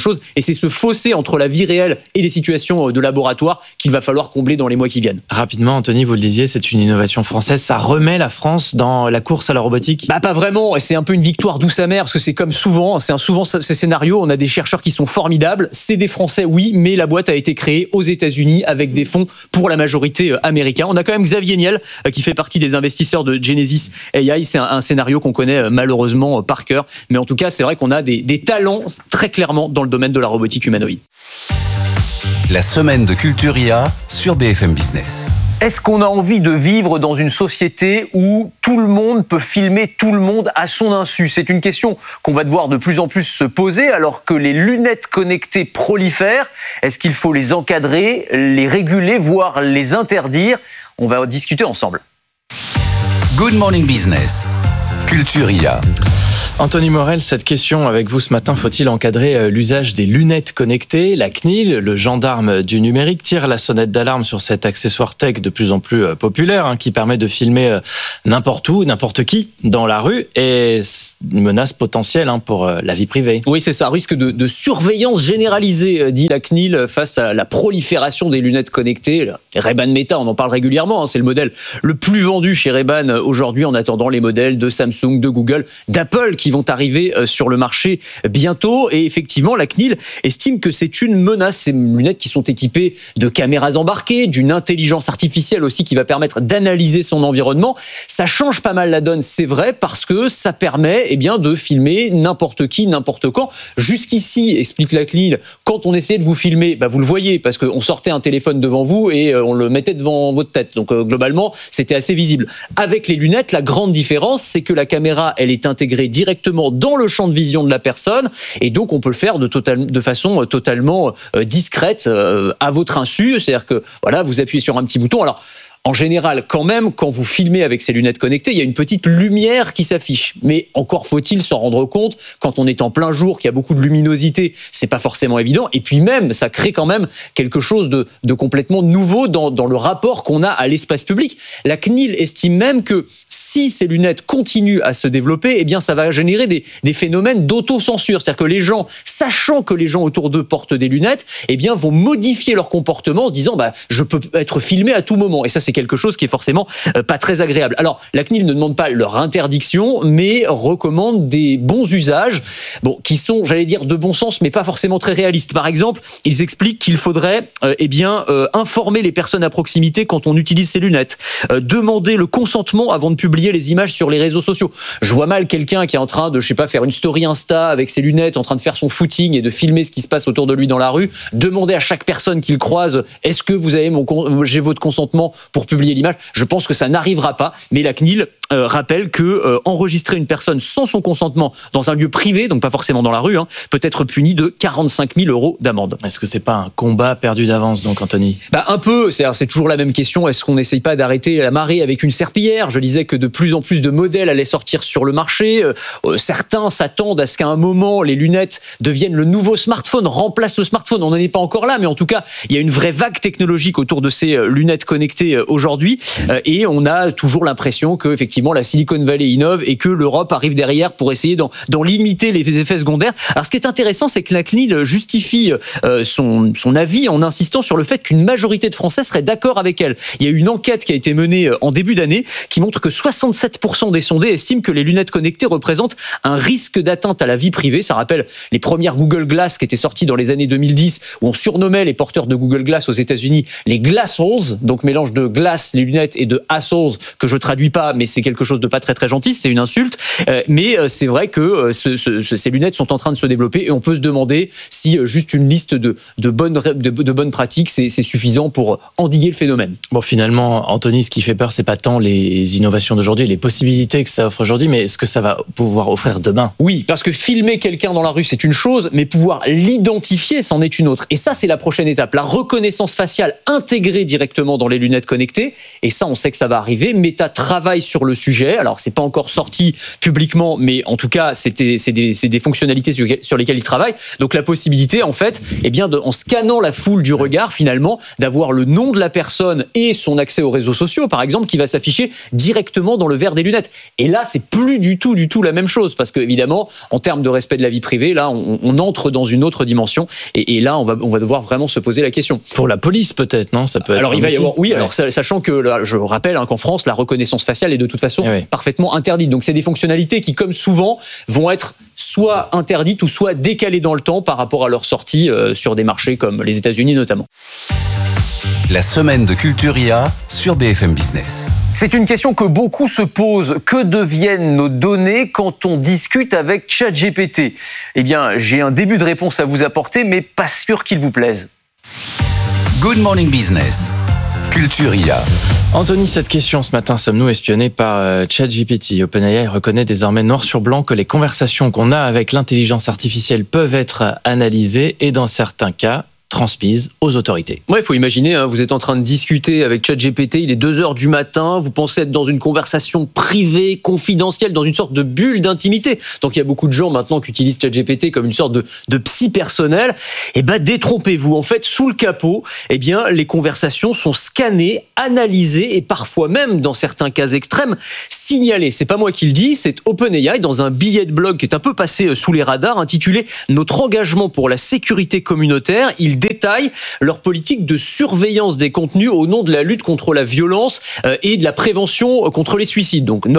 X: chose. Et c'est ce fossé entre la vie réelle et les situations de laboratoire qu'il va falloir combler dans les mois qui viennent.
W: Rapidement, Anthony, vous le disiez, c'est une innovation française. Ça remet la France dans la course à la robotique ?
X: Bah pas vraiment. C'est un peu une victoire douce amère parce que c'est comme souvent, c'est un, souvent ces scénarios. On a des chercheurs qui sont formidables. C'est des Français, oui, mais la boîte a été créée aux États-Unis avec des fonds pour la majorité américains. On a quand même Xavier Niel qui fait partie des investisseurs de Genesis A I. C'est un, un scénario qu'on connaît malheureusement par cœur. Mais en tout cas, c'est vrai qu'on a des, des talents très clairement dans le domaine de la robotique humanoïde.
C: La semaine de Culturia sur B F M Business.
V: Est-ce qu'on a envie de vivre dans une société où tout le monde peut filmer tout le monde à son insu ? C'est une question qu'on va devoir de plus en plus se poser alors que les lunettes connectées prolifèrent. Est-ce qu'il faut les encadrer, les réguler, voire les interdire ? On va discuter ensemble.
C: Good Morning Business, Culturia.
W: Anthony Morel, cette question avec vous ce matin, faut-il encadrer l'usage des lunettes connectées ? La C N I L, le gendarme du numérique, tire la sonnette d'alarme sur cet accessoire tech de plus en plus populaire hein, qui permet de filmer n'importe où, n'importe qui dans la rue et une menace potentielle hein, pour la vie privée.
X: Oui, c'est ça, risque de, de surveillance généralisée, dit la C N I L, face à la prolifération des lunettes connectées. Les Ray-Ban Meta, on en parle régulièrement, hein, c'est le modèle le plus vendu chez Ray-Ban aujourd'hui en attendant les modèles de Samsung, de Google, d'Apple qui vont arriver sur le marché bientôt. Et effectivement, la C N I L estime que c'est une menace. Ces lunettes qui sont équipées de caméras embarquées, d'une intelligence artificielle aussi qui va permettre d'analyser son environnement. Ça change pas mal la donne, c'est vrai, parce que ça permet eh bien, de filmer n'importe qui, n'importe quand. Jusqu'ici, explique la C N I L, quand on essayait de vous filmer, bah, vous le voyez, parce qu'on sortait un téléphone devant vous et on le mettait devant votre tête. Donc euh, globalement, c'était assez visible. Avec les lunettes, la grande différence, c'est que la caméra, elle est intégrée directement dans le champ de vision de la personne et donc on peut le faire de, total, de façon totalement euh, discrète euh, à votre insu. C'est-à-dire que voilà, vous appuyez sur un petit bouton. Alors en général, quand même, quand vous filmez avec ces lunettes connectées, il y a une petite lumière qui s'affiche. Mais encore faut-il s'en rendre compte, quand on est en plein jour, qu'il y a beaucoup de luminosité, c'est pas forcément évident. Et puis même, ça crée quand même quelque chose de, de complètement nouveau dans, dans le rapport qu'on a à l'espace public. La C N I L estime même que si ces lunettes continuent à se développer, eh bien, ça va générer des, des phénomènes d'autocensure. C'est-à-dire que les gens, sachant que les gens autour d'eux portent des lunettes, eh bien, vont modifier leur comportement en se disant, bah, je peux être filmé à tout moment. Et ça, c'est quelque chose qui est forcément euh, pas très agréable. Alors, la C N I L ne demande pas leur interdiction, mais recommande des bons usages, bon, qui sont, j'allais dire, de bon sens, mais pas forcément très réalistes. Par exemple, ils expliquent qu'il faudrait, euh, eh bien, euh, informer les personnes à proximité quand on utilise ces lunettes, euh, demander le consentement avant de publier les images sur les réseaux sociaux. Je vois mal quelqu'un qui est en train de, je sais pas, faire une story Insta avec ses lunettes, en train de faire son footing et de filmer ce qui se passe autour de lui dans la rue, demander à chaque personne qu'il croise, est-ce que vous avez mon, j'ai votre consentement pour publier l'image. Je pense que ça n'arrivera pas, mais la C N I L euh, rappelle que euh, enregistrer une personne sans son consentement dans un lieu privé, donc pas forcément dans la rue, hein, peut être puni de quarante-cinq mille euros d'amende.
W: Est-ce que c'est pas un combat perdu d'avance, donc, Anthony ?
X: Bah un peu. C'est, c'est toujours la même question. Est-ce qu'on n'essaye pas d'arrêter la marée avec une serpillière ? Je disais que de plus en plus de modèles allaient sortir sur le marché. Euh, certains s'attendent à ce qu'à un moment les lunettes deviennent le nouveau smartphone, remplacent le smartphone. On n'en est pas encore là, mais en tout cas, il y a une vraie vague technologique autour de ces lunettes connectées aujourd'hui. Et on a toujours l'impression que effectivement la Silicon Valley innove et que l'Europe arrive derrière pour essayer d'en, d'en limiter les effets secondaires. Alors ce qui est intéressant, c'est que la C N I L justifie euh, son, son avis en insistant sur le fait qu'une majorité de Français seraient d'accord avec elle. Il y a une enquête qui a été menée en début d'année qui montre que soixante-sept pour cent des sondés estiment que les lunettes connectées représentent un risque d'atteinte à la vie privée. Ça rappelle les premières Google Glass qui étaient sorties dans les années deux mille dix, où on surnommait les porteurs de Google Glass aux États-Unis les Glassholes, donc mélange de glace, les lunettes, et de assholes, que je traduis pas, mais c'est quelque chose de pas très très gentil, c'est une insulte. Euh, mais euh, c'est vrai que euh, ce, ce, ces lunettes sont en train de se développer et on peut se demander si euh, juste une liste de, de, bonnes, de, de bonnes pratiques, c'est, c'est suffisant pour endiguer le phénomène.
W: Bon, finalement, Anthony, ce qui fait peur, c'est pas tant les innovations d'aujourd'hui, les possibilités que ça offre aujourd'hui, mais est-ce que ça va pouvoir offrir demain ?
X: Oui, parce que filmer quelqu'un dans la rue, c'est une chose, mais pouvoir l'identifier, c'en est une autre. Et ça, c'est la prochaine étape. La reconnaissance faciale intégrée directement dans les lunettes connectées. Et ça, on sait que ça va arriver. Meta travaille sur le sujet. Alors, c'est pas encore sorti publiquement, mais en tout cas, c'était, c'est des, c'est des fonctionnalités sur, sur lesquelles ils travaillent. Donc, la possibilité, en fait, eh bien, de, en scannant la foule du regard, finalement, d'avoir le nom de la personne et son accès aux réseaux sociaux, par exemple, qui va s'afficher directement dans le verre des lunettes. Et là, c'est plus du tout, du tout la même chose, parce que, évidemment, en termes de respect de la vie privée, là, on, on entre dans une autre dimension, et, et là, on va, on va devoir vraiment se poser la question.
W: Pour la police, peut-être, non? Ça peut être
X: alors, il va y avoir, oui,
W: ouais.
X: alors, sachant que, là, je rappelle hein, qu'en France, la reconnaissance faciale est de toute façon
W: oui.
X: parfaitement interdite. Donc, c'est des fonctionnalités qui, comme souvent, vont être soit interdites ou soit décalées dans le temps par rapport à leur sortie euh, sur des marchés comme les États-Unis notamment.
C: La semaine de Culturia sur B F M Business.
V: C'est une question que beaucoup se posent. Que deviennent nos données quand on discute avec ChatGPT? Eh bien, j'ai un début de réponse à vous apporter, mais pas sûr qu'il vous plaise.
C: Good Morning Business. Culturia.
W: Anthony, cette question ce matin, sommes-nous espionnés par ChatGPT? OpenAI reconnaît désormais noir sur blanc que les conversations qu'on a avec l'intelligence artificielle peuvent être analysées et dans certains cas transmises aux autorités.
X: Ouais, il faut imaginer, hein, vous êtes en train de discuter avec ChatGPT, il est deux heures du matin, vous pensez être dans une conversation privée, confidentielle, dans une sorte de bulle d'intimité. Donc il y a beaucoup de gens maintenant qui utilisent ChatGPT comme une sorte de, de psy personnel. Et ben détrompez-vous, en fait, sous le capot, eh bien les conversations sont scannées, analysées et parfois même, dans certains cas extrêmes, signalées. C'est pas moi qui le dis, c'est OpenAI dans un billet de blog qui est un peu passé sous les radars, intitulé « Notre engagement pour la sécurité communautaire ». Il détaillent leur politique de surveillance des contenus au nom de la lutte contre la violence et de la prévention contre les suicides. Donc,